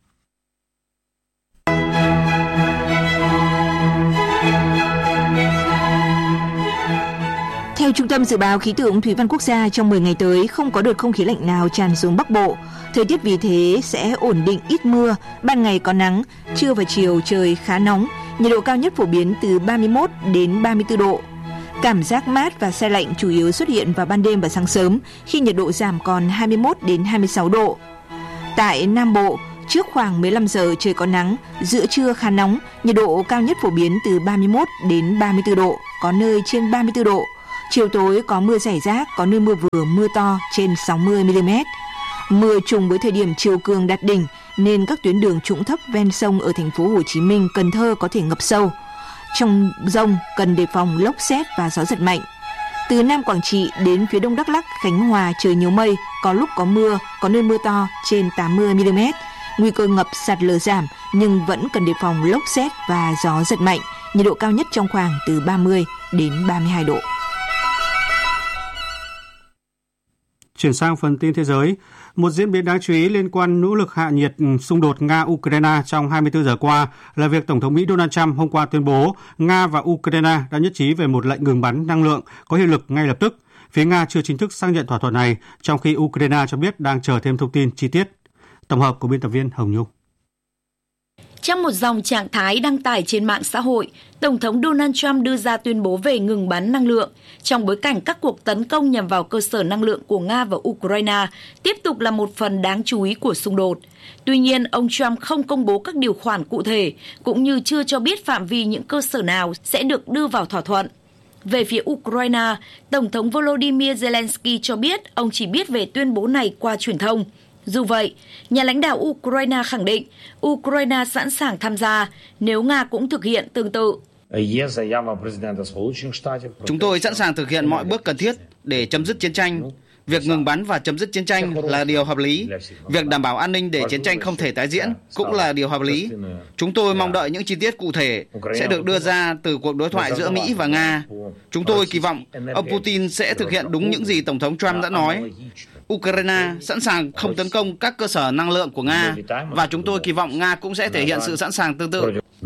Theo Trung tâm Dự báo Khí tượng Thủy văn Quốc gia, trong mười ngày tới không có đợt không khí lạnh nào tràn xuống Bắc Bộ. Thời tiết vì thế sẽ ổn định, ít mưa, ban ngày có nắng, trưa và chiều trời khá nóng, nhiệt độ cao nhất phổ biến từ ba mươi mốt đến ba mươi tư độ. Cảm giác mát và se lạnh chủ yếu xuất hiện vào ban đêm và sáng sớm khi nhiệt độ giảm còn hai mươi mốt đến hai mươi sáu độ. Tại Nam Bộ, trước khoảng mười lăm giờ trời có nắng, giữa trưa khá nóng, nhiệt độ cao nhất phổ biến từ ba mươi mốt đến ba mươi tư độ, có nơi trên ba mươi tư độ. Chiều tối có mưa rải rác, có nơi mưa vừa mưa to trên sáu mươi mi li mét. Mưa trùng với thời điểm chiều cường đạt đỉnh nên các tuyến đường trũng thấp ven sông ở thành phố Hồ Chí Minh, Cần Thơ có thể ngập sâu. Trong dông cần đề phòng lốc sét và gió giật mạnh. Từ Nam Quảng Trị đến phía Đông Đắk Lắk, Khánh Hòa trời nhiều mây, có lúc có mưa, có nơi mưa to trên tám mươi mi li mét. Nguy cơ ngập sạt lở giảm nhưng vẫn cần đề phòng lốc sét và gió giật mạnh. Nhiệt độ cao nhất trong khoảng từ ba mươi đến ba mươi hai độ. Chuyển sang phần tin thế giới, một diễn biến đáng chú ý liên quan nỗ lực hạ nhiệt xung đột Nga-Ukraine trong hai mươi tư giờ qua là việc Tổng thống Mỹ Donald Trump hôm qua tuyên bố Nga và Ukraine đã nhất trí về một lệnh ngừng bắn năng lượng có hiệu lực ngay lập tức. Phía Nga chưa chính thức xác nhận thỏa thuận này, trong khi Ukraine cho biết đang chờ thêm thông tin chi tiết. Tổng hợp của biên tập viên Hồng Nhung. Trong một dòng trạng thái đăng tải trên mạng xã hội, Tổng thống Donald Trump đưa ra tuyên bố về ngừng bắn năng lượng trong bối cảnh các cuộc tấn công nhằm vào cơ sở năng lượng của Nga và Ukraine tiếp tục là một phần đáng chú ý của xung đột. Tuy nhiên, ông Trump không công bố các điều khoản cụ thể, cũng như chưa cho biết phạm vi những cơ sở nào sẽ được đưa vào thỏa thuận. Về phía Ukraine, Tổng thống Volodymyr Zelensky cho biết ông chỉ biết về tuyên bố này qua truyền thông. Dù vậy, nhà lãnh đạo Ukraine khẳng định Ukraine sẵn sàng tham gia nếu Nga cũng thực hiện tương tự. Chúng tôi sẵn sàng thực hiện mọi bước cần thiết để chấm dứt chiến tranh, Việc ngừng bắn và chấm dứt chiến tranh là điều hợp lý. Việc đảm bảo an ninh để chiến tranh không thể tái diễn cũng là điều hợp lý. Chúng tôi mong đợi những chi tiết cụ thể sẽ được đưa ra từ cuộc đối thoại giữa Mỹ và Nga. Chúng tôi kỳ vọng ông Putin sẽ thực hiện đúng những gì Tổng thống Trump đã nói. Ukraine sẵn sàng không tấn công các cơ sở năng lượng của Nga và chúng tôi kỳ vọng Nga cũng sẽ thể hiện sự sẵn sàng tương tự.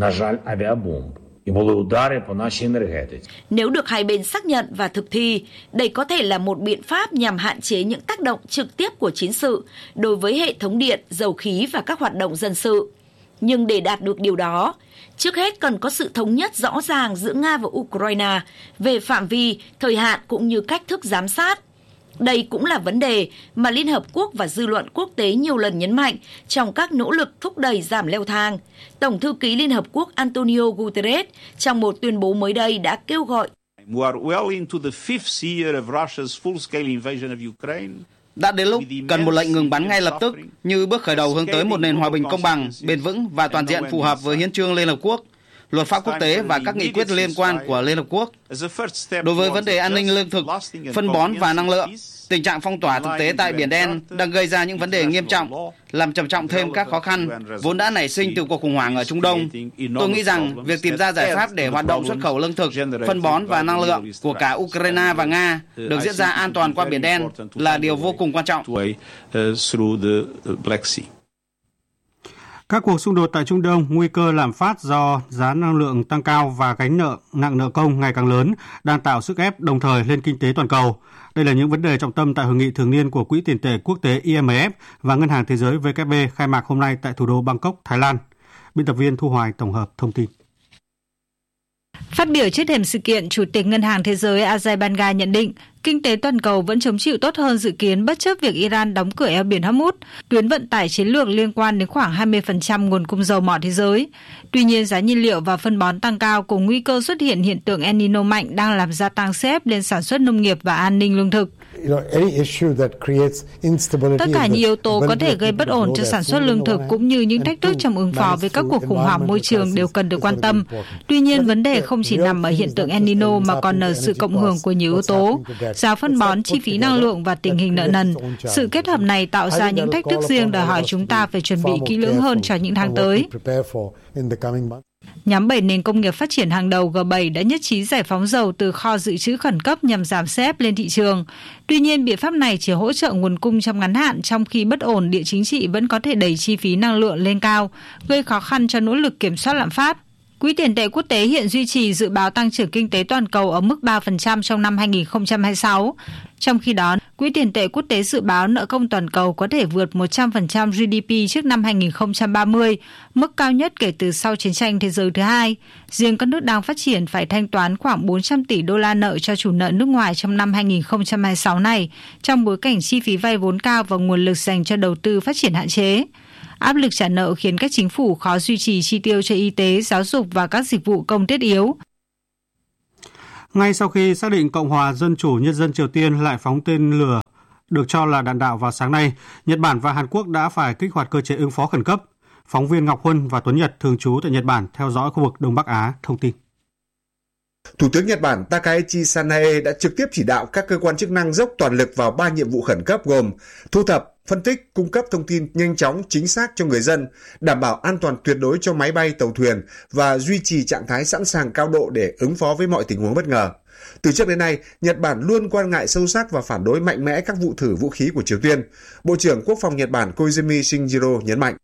Nếu được hai bên xác nhận và thực thi, đây có thể là một biện pháp nhằm hạn chế những tác động trực tiếp của chiến sự đối với hệ thống điện, dầu khí và các hoạt động dân sự. Nhưng để đạt được điều đó, trước hết cần có sự thống nhất rõ ràng giữa Nga và Ukraine về phạm vi, thời hạn cũng như cách thức giám sát. Đây cũng là vấn đề mà Liên Hợp Quốc và dư luận quốc tế nhiều lần nhấn mạnh trong các nỗ lực thúc đẩy giảm leo thang. Tổng thư ký Liên Hợp Quốc Antonio Guterres trong một tuyên bố mới đây đã kêu gọi đã đến lúc cần một lệnh ngừng bắn ngay lập tức như bước khởi đầu hướng tới một nền hòa bình công bằng, bền vững và toàn diện phù hợp với hiến chương Liên Hợp Quốc, luật pháp quốc tế và các nghị quyết liên quan của Liên Hợp Quốc. Đối với vấn đề an ninh lương thực, phân bón và năng lượng, tình trạng phong tỏa thực tế tại Biển Đen đang gây ra những vấn đề nghiêm trọng, làm trầm trọng thêm các khó khăn vốn đã nảy sinh từ cuộc khủng hoảng ở Trung Đông. Tôi nghĩ rằng việc tìm ra giải pháp để hoạt động xuất khẩu lương thực, phân bón và năng lượng của cả Ukraine và Nga được diễn ra an toàn qua Biển Đen là điều vô cùng quan trọng. Các cuộc xung đột tại Trung Đông, nguy cơ lạm phát do giá năng lượng tăng cao và gánh nợ nặng nợ công ngày càng lớn đang tạo sức ép đồng thời lên kinh tế toàn cầu. Đây là những vấn đề trọng tâm tại hội nghị thường niên của Quỹ tiền tệ quốc tế I M F và Ngân hàng Thế giới W F P khai mạc hôm nay tại thủ đô Bangkok, Thái Lan. Biên tập viên Thu Hoài tổng hợp thông tin. Phát biểu trước thềm sự kiện, Chủ tịch Ngân hàng Thế giới Ajay Banga nhận định kinh tế toàn cầu vẫn chống chịu tốt hơn dự kiến bất chấp việc Iran đóng cửa eo biển Hormuz, tuyến vận tải chiến lược liên quan đến khoảng hai mươi phần trăm nguồn cung dầu mỏ thế giới. Tuy nhiên, giá nhiên liệu và phân bón tăng cao cùng nguy cơ xuất hiện hiện tượng El Nino mạnh đang làm gia tăng sức ép lên sản xuất nông nghiệp và an ninh lương thực. Tất cả những yếu tố có thể gây bất ổn cho sản xuất lương thực cũng như những thách thức trong ứng phó với các cuộc khủng hoảng môi trường đều cần được quan tâm. Tuy nhiên, vấn đề không chỉ nằm ở hiện tượng El Nino mà còn ở sự cộng hưởng của nhiều yếu tố. Giá phân bón, chi phí năng lượng và tình hình nợ nần. Sự kết hợp này tạo ra những thách thức riêng đòi hỏi chúng ta phải chuẩn bị kỹ lưỡng hơn cho những tháng tới. Nhóm bảy nền công nghiệp phát triển hàng đầu G bảy đã nhất trí giải phóng dầu từ kho dự trữ khẩn cấp nhằm giảm sức ép lên thị trường. Tuy nhiên, biện pháp này chỉ hỗ trợ nguồn cung trong ngắn hạn, trong khi bất ổn địa chính trị vẫn có thể đẩy chi phí năng lượng lên cao, gây khó khăn cho nỗ lực kiểm soát lạm phát. Quỹ tiền tệ quốc tế hiện duy trì dự báo tăng trưởng kinh tế toàn cầu ở mức ba phần trăm trong năm hai nghìn không trăm hai mươi sáu. Trong khi đó, Quỹ tiền tệ quốc tế dự báo nợ công toàn cầu có thể vượt một trăm phần trăm G D P trước năm hai nghìn không trăm ba mươi, mức cao nhất kể từ sau chiến tranh thế giới thứ hai. Riêng các nước đang phát triển phải thanh toán khoảng bốn trăm tỷ đô la nợ cho chủ nợ nước ngoài trong năm hai nghìn không trăm hai mươi sáu này, trong bối cảnh chi phí vay vốn cao và nguồn lực dành cho đầu tư phát triển hạn chế. Áp lực trả nợ khiến các chính phủ khó duy trì chi tiêu cho y tế, giáo dục và các dịch vụ công thiết yếu. Ngay sau khi xác định Cộng hòa Dân chủ Nhân dân Triều Tiên lại phóng tên lửa được cho là đạn đạo vào sáng nay, Nhật Bản và Hàn Quốc đã phải kích hoạt cơ chế ứng phó khẩn cấp. Phóng viên Ngọc Huân và Tuấn Nhật thường trú tại Nhật Bản theo dõi khu vực Đông Bắc Á thông tin. Thủ tướng Nhật Bản Takaichi Sanae đã trực tiếp chỉ đạo các cơ quan chức năng dốc toàn lực vào ba nhiệm vụ khẩn cấp gồm thu thập, phân tích, cung cấp thông tin nhanh chóng, chính xác cho người dân, đảm bảo an toàn tuyệt đối cho máy bay, tàu thuyền và duy trì trạng thái sẵn sàng cao độ để ứng phó với mọi tình huống bất ngờ. Từ trước đến nay, Nhật Bản luôn quan ngại sâu sắc và phản đối mạnh mẽ các vụ thử vũ khí của Triều Tiên. Bộ trưởng Quốc phòng Nhật Bản Koizumi Shinjiro nhấn mạnh.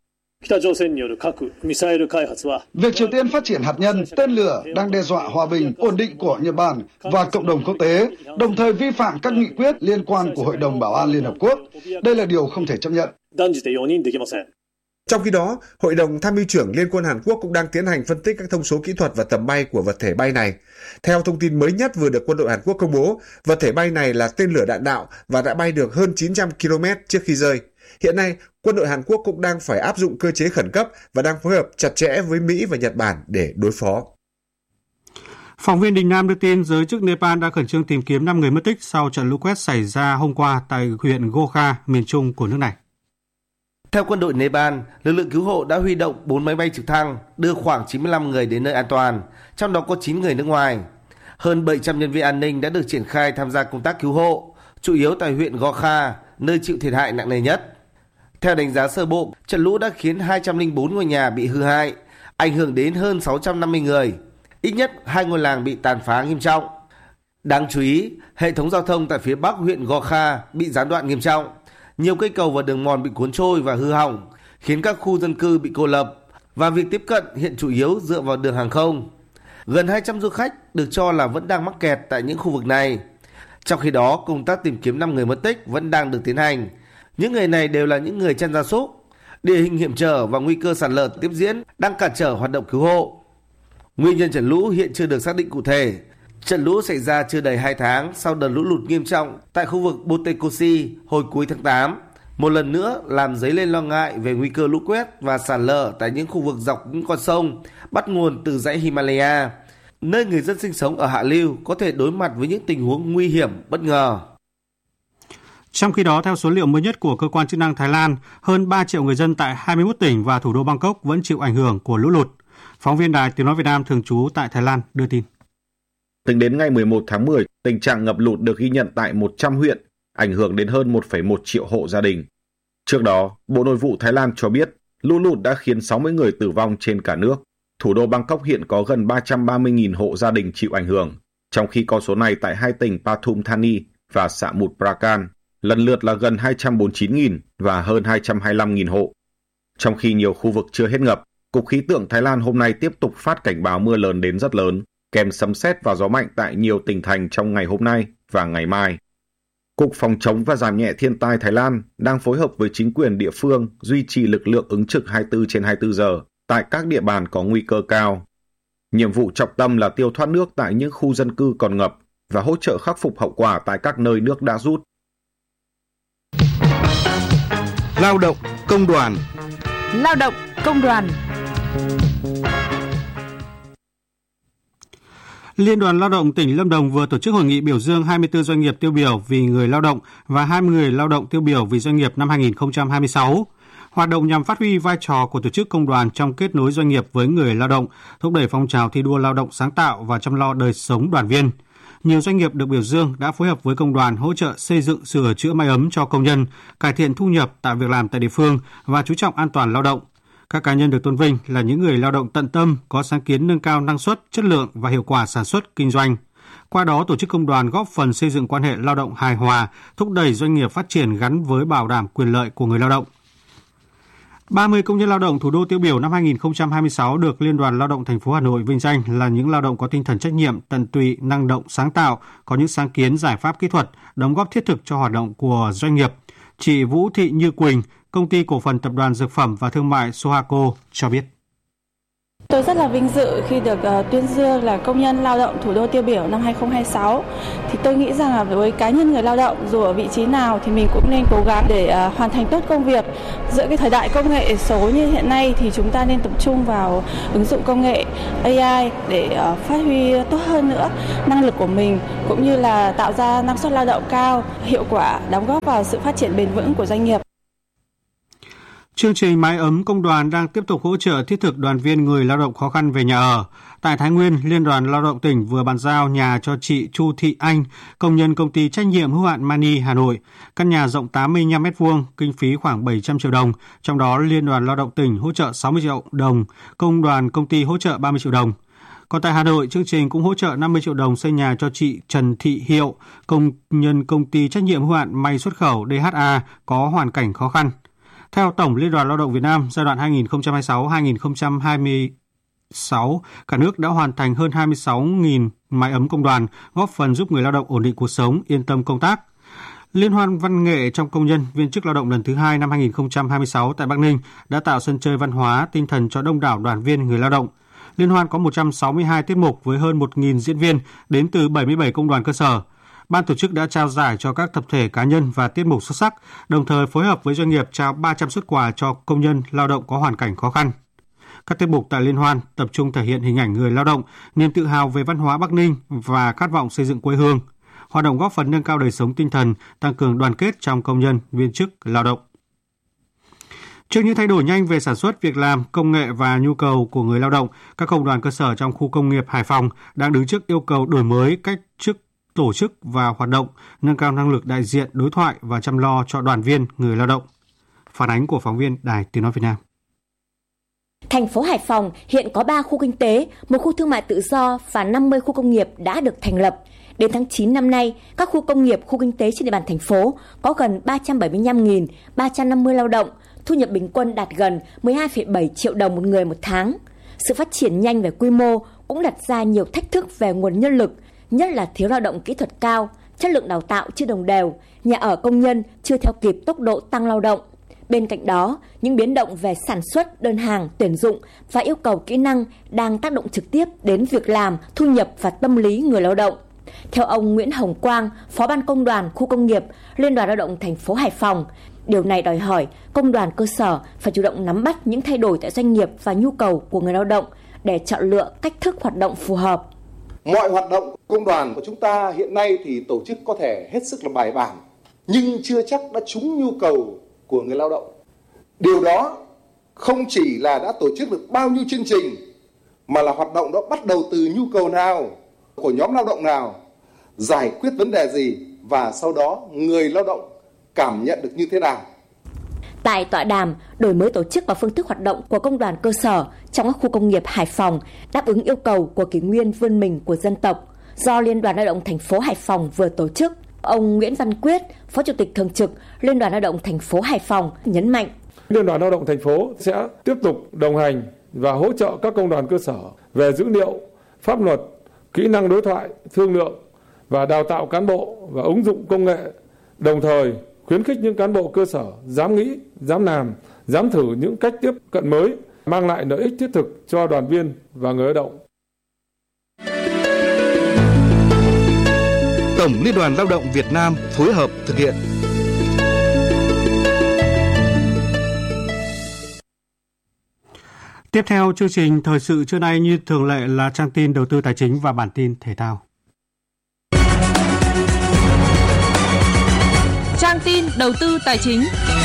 Việc Triều Tiên phát triển hạt nhân, tên lửa đang đe dọa hòa bình, ổn định của Nhật Bản và cộng đồng quốc tế, đồng thời vi phạm các nghị quyết liên quan của Hội đồng Bảo an Liên Hợp Quốc. Đây là điều không thể chấp nhận. Trong khi đó, Hội đồng Tham mưu trưởng Liên quân Hàn Quốc cũng đang tiến hành phân tích các thông số kỹ thuật và tầm bay của vật thể bay này. Theo thông tin mới nhất vừa được quân đội Hàn Quốc công bố, vật thể bay này là tên lửa đạn đạo và đã bay được hơn chín trăm ki lô mét trước khi rơi. Hiện nay, quân đội Hàn Quốc cũng đang phải áp dụng cơ chế khẩn cấp và đang phối hợp chặt chẽ với Mỹ và Nhật Bản để đối phó. Phóng viên Đình Nam đưa tin giới chức Nepal đã khẩn trương tìm kiếm năm người mất tích sau trận lũ quét xảy ra hôm qua tại huyện Gokha, miền trung của nước này. Theo quân đội Nepal, lực lượng cứu hộ đã huy động bốn máy bay trực thăng đưa khoảng chín mươi lăm người đến nơi an toàn, trong đó có chín người nước ngoài. Hơn bảy trăm nhân viên an ninh đã được triển khai tham gia công tác cứu hộ, chủ yếu tại huyện Gò Kha, nơi chịu thiệt hại nặng nề nhất. Theo đánh giá sơ bộ, trận lũ đã khiến hai trăm lẻ bốn ngôi nhà bị hư hại, ảnh hưởng đến hơn sáu trăm năm mươi người. Ít nhất hai ngôi làng bị tàn phá nghiêm trọng. Đáng chú ý, hệ thống giao thông tại phía bắc huyện Gò Kha bị gián đoạn nghiêm trọng. Nhiều cây cầu và đường mòn bị cuốn trôi và hư hỏng, khiến các khu dân cư bị cô lập và việc tiếp cận hiện chủ yếu dựa vào đường hàng không. Gần hai trăm du khách được cho là vẫn đang mắc kẹt tại những khu vực này. Trong khi đó, công tác tìm kiếm năm người mất tích vẫn đang được tiến hành. Những người này đều là những người chăn gia súc. Địa hình hiểm trở và nguy cơ sạt lở tiếp diễn đang cản trở hoạt động cứu hộ. Nguyên nhân trận lũ hiện chưa được xác định cụ thể. Trận lũ xảy ra chưa đầy hai tháng sau đợt lũ lụt nghiêm trọng tại khu vực Botekoshi hồi cuối tháng tám. Một lần nữa làm dấy lên lo ngại về nguy cơ lũ quét và sạt lở tại những khu vực dọc những con sông bắt nguồn từ dãy Himalaya, nơi người dân sinh sống ở hạ lưu có thể đối mặt với những tình huống nguy hiểm bất ngờ. Trong khi đó, theo số liệu mới nhất của cơ quan chức năng Thái Lan, hơn ba triệu người dân tại hai mươi mốt tỉnh và thủ đô Bangkok vẫn chịu ảnh hưởng của lũ lụt. Phóng viên Đài Tiếng nói Việt Nam thường trú tại Thái Lan đưa tin. Tính đến ngày mười một tháng mười, tình trạng ngập lụt được ghi nhận tại một trăm huyện, ảnh hưởng đến hơn một phẩy một triệu hộ gia đình. Trước đó, Bộ Nội vụ Thái Lan cho biết lũ lụt đã khiến sáu mươi người tử vong trên cả nước. Thủ đô Bangkok hiện có gần ba trăm ba mươi nghìn hộ gia đình chịu ảnh hưởng, trong khi con số này tại hai tỉnh Pathum Thani và Samut Prakan lần lượt là gần hai trăm bốn mươi chín nghìn và hơn hai trăm hai mươi lăm nghìn hộ. Trong khi nhiều khu vực chưa hết ngập, Cục Khí tượng Thái Lan hôm nay tiếp tục phát cảnh báo mưa lớn đến rất lớn, kèm sấm sét và gió mạnh tại nhiều tỉnh thành trong ngày hôm nay và ngày mai. Cục Phòng chống và giảm nhẹ thiên tai Thái Lan đang phối hợp với chính quyền địa phương duy trì lực lượng ứng trực hai mươi tư trên hai mươi tư giờ tại các địa bàn có nguy cơ cao. Nhiệm vụ trọng tâm là tiêu thoát nước tại những khu dân cư còn ngập và hỗ trợ khắc phục hậu quả tại các nơi nước đã rút. Lao động công đoàn. Lao động công đoàn. Liên đoàn Lao động tỉnh Lâm Đồng vừa tổ chức hội nghị biểu dương hai mươi tư doanh nghiệp tiêu biểu vì người lao động và hai mươi người lao động tiêu biểu vì doanh nghiệp năm hai không hai sáu. Hoạt động nhằm phát huy vai trò của tổ chức công đoàn trong kết nối doanh nghiệp với người lao động, thúc đẩy phong trào thi đua lao động sáng tạo và chăm lo đời sống đoàn viên. Nhiều doanh nghiệp được biểu dương đã phối hợp với công đoàn hỗ trợ xây dựng sửa chữa mái ấm cho công nhân, cải thiện thu nhập, tạo việc làm tại địa phương và chú trọng an toàn lao động. Các cá nhân được tôn vinh là những người lao động tận tâm, có sáng kiến nâng cao năng suất, chất lượng và hiệu quả sản xuất, kinh doanh. Qua đó, tổ chức công đoàn góp phần xây dựng quan hệ lao động hài hòa, thúc đẩy doanh nghiệp phát triển gắn với bảo đảm quyền lợi của người lao động. ba mươi công nhân lao động thủ đô tiêu biểu năm hai không hai sáu được Liên đoàn Lao động thành phố Hà Nội vinh danh là những lao động có tinh thần trách nhiệm, tận tụy, năng động, sáng tạo, có những sáng kiến, giải pháp kỹ thuật, đóng góp thiết thực cho hoạt động của doanh nghiệp. Chị Vũ Thị Như Quỳnh, Công ty Cổ phần Tập đoàn Dược phẩm và Thương mại Sohaco cho biết. Tôi rất là vinh dự khi được uh, tuyên dương là công nhân lao động thủ đô tiêu biểu năm hai không hai sáu. Thì tôi nghĩ rằng là với cá nhân người lao động dù ở vị trí nào thì mình cũng nên cố gắng để uh, hoàn thành tốt công việc. Giữa cái thời đại công nghệ số như hiện nay thì chúng ta nên tập trung vào ứng dụng công nghệ a i để uh, phát huy tốt hơn nữa năng lực của mình, cũng như là tạo ra năng suất lao động cao, hiệu quả, đóng góp vào sự phát triển bền vững của doanh nghiệp. Chương trình Mái ấm công đoàn đang tiếp tục hỗ trợ thiết thực đoàn viên người lao động khó khăn về nhà ở. Tại Thái Nguyên, Liên đoàn Lao động tỉnh vừa bàn giao nhà cho chị Chu Thị Anh, công nhân công ty trách nhiệm hữu hạn Mani Hà Nội. Căn nhà rộng tám mươi lăm mét vuông, kinh phí khoảng bảy trăm triệu đồng. Trong đó, Liên đoàn Lao động tỉnh hỗ trợ sáu mươi triệu đồng, công đoàn công ty hỗ trợ ba mươi triệu đồng. Còn tại Hà Nội, chương trình cũng hỗ trợ năm mươi triệu đồng xây nhà cho chị Trần Thị Hiệu, công nhân công ty trách nhiệm hữu hạn may xuất khẩu đê hát a có hoàn cảnh khó khăn. Theo Tổng Liên đoàn Lao động Việt Nam, giai đoạn hai nghìn không trăm hai mươi sáu đến hai nghìn không trăm hai mươi sáu, cả nước đã hoàn thành hơn hai mươi sáu nghìn mái ấm công đoàn, góp phần giúp người lao động ổn định cuộc sống, yên tâm công tác. Liên hoan văn nghệ trong công nhân, viên chức lao động lần thứ hai năm hai nghìn không trăm hai mươi sáu tại Bắc Ninh đã tạo sân chơi văn hóa, tinh thần cho đông đảo đoàn viên người lao động. Liên hoan có một trăm sáu mươi hai tiết mục với hơn một nghìn diễn viên đến từ bảy mươi bảy công đoàn cơ sở. Ban tổ chức đã trao giải cho các tập thể, cá nhân và tiết mục xuất sắc, đồng thời phối hợp với doanh nghiệp trao ba trăm suất quà cho công nhân lao động có hoàn cảnh khó khăn. Các tiết mục tại Liên hoan tập trung thể hiện hình ảnh người lao động, niềm tự hào về văn hóa Bắc Ninh và khát vọng xây dựng quê hương. Hoạt động góp phần nâng cao đời sống tinh thần, tăng cường đoàn kết trong công nhân, viên chức, lao động. Trước những thay đổi nhanh về sản xuất, việc làm, công nghệ và nhu cầu của người lao động, các công đoàn cơ sở trong khu công nghiệp Hải Phòng đang đứng trước yêu cầu đổi mới cách chức tổ chức và hoạt động, nâng cao năng lực đại diện, đối thoại và chăm lo cho đoàn viên, người lao động. Phản ánh của phóng viên Đài Tiếng nói Việt Nam. Thành phố Hải Phòng hiện có ba khu kinh tế, một khu thương mại tự do và năm mươi khu công nghiệp đã được thành lập. Đến tháng chín năm nay, các khu công nghiệp, khu kinh tế trên địa bàn thành phố có gần ba trăm bảy mươi lăm nghìn ba trăm năm mươi lao động, thu nhập bình quân đạt gần mười hai phẩy bảy triệu đồng một người một tháng. Sự phát triển nhanh về quy mô cũng đặt ra nhiều thách thức về nguồn nhân lực, nhất là thiếu lao động kỹ thuật cao, chất lượng đào tạo chưa đồng đều, nhà ở công nhân chưa theo kịp tốc độ tăng lao động. Bên cạnh đó, những biến động về sản xuất, đơn hàng, tuyển dụng và yêu cầu kỹ năng đang tác động trực tiếp đến việc làm, thu nhập và tâm lý người lao động. Theo ông Nguyễn Hồng Quang, Phó ban Công đoàn Khu công nghiệp, Liên đoàn Lao động thành phố Hải Phòng, điều này đòi hỏi công đoàn cơ sở phải chủ động nắm bắt những thay đổi tại doanh nghiệp và nhu cầu của người lao động để chọn lựa cách thức hoạt động phù hợp. Mọi hoạt động công đoàn của chúng ta hiện nay thì tổ chức có thể hết sức là bài bản, nhưng chưa chắc đã trúng nhu cầu của người lao động. Điều đó không chỉ là đã tổ chức được bao nhiêu chương trình, mà là hoạt động đó bắt đầu từ nhu cầu nào, của nhóm lao động nào, giải quyết vấn đề gì và sau đó người lao động cảm nhận được như thế nào. Tại tọa đàm, đổi mới tổ chức và phương thức hoạt động của công đoàn cơ sở trong các khu công nghiệp Hải Phòng đáp ứng yêu cầu của kỷ nguyên vươn mình của dân tộc do Liên đoàn Lao động thành phố Hải Phòng vừa tổ chức. Ông Nguyễn Văn Quyết, Phó Chủ tịch Thường trực Liên đoàn Lao động thành phố Hải Phòng nhấn mạnh. Liên đoàn Lao động thành phố sẽ tiếp tục đồng hành và hỗ trợ các công đoàn cơ sở về dữ liệu, pháp luật, kỹ năng đối thoại, thương lượng và đào tạo cán bộ và ứng dụng công nghệ, đồng thời khuyến khích những cán bộ cơ sở dám nghĩ, dám làm, dám thử những cách tiếp cận mới, mang lại lợi ích thiết thực cho đoàn viên và người lao động. Tổng Liên đoàn Lao động Việt Nam phối hợp thực hiện. Tiếp theo chương trình thời sự trưa nay như thường lệ là trang tin đầu tư tài chính và bản tin thể thao. Trang tin đầu tư tài chính.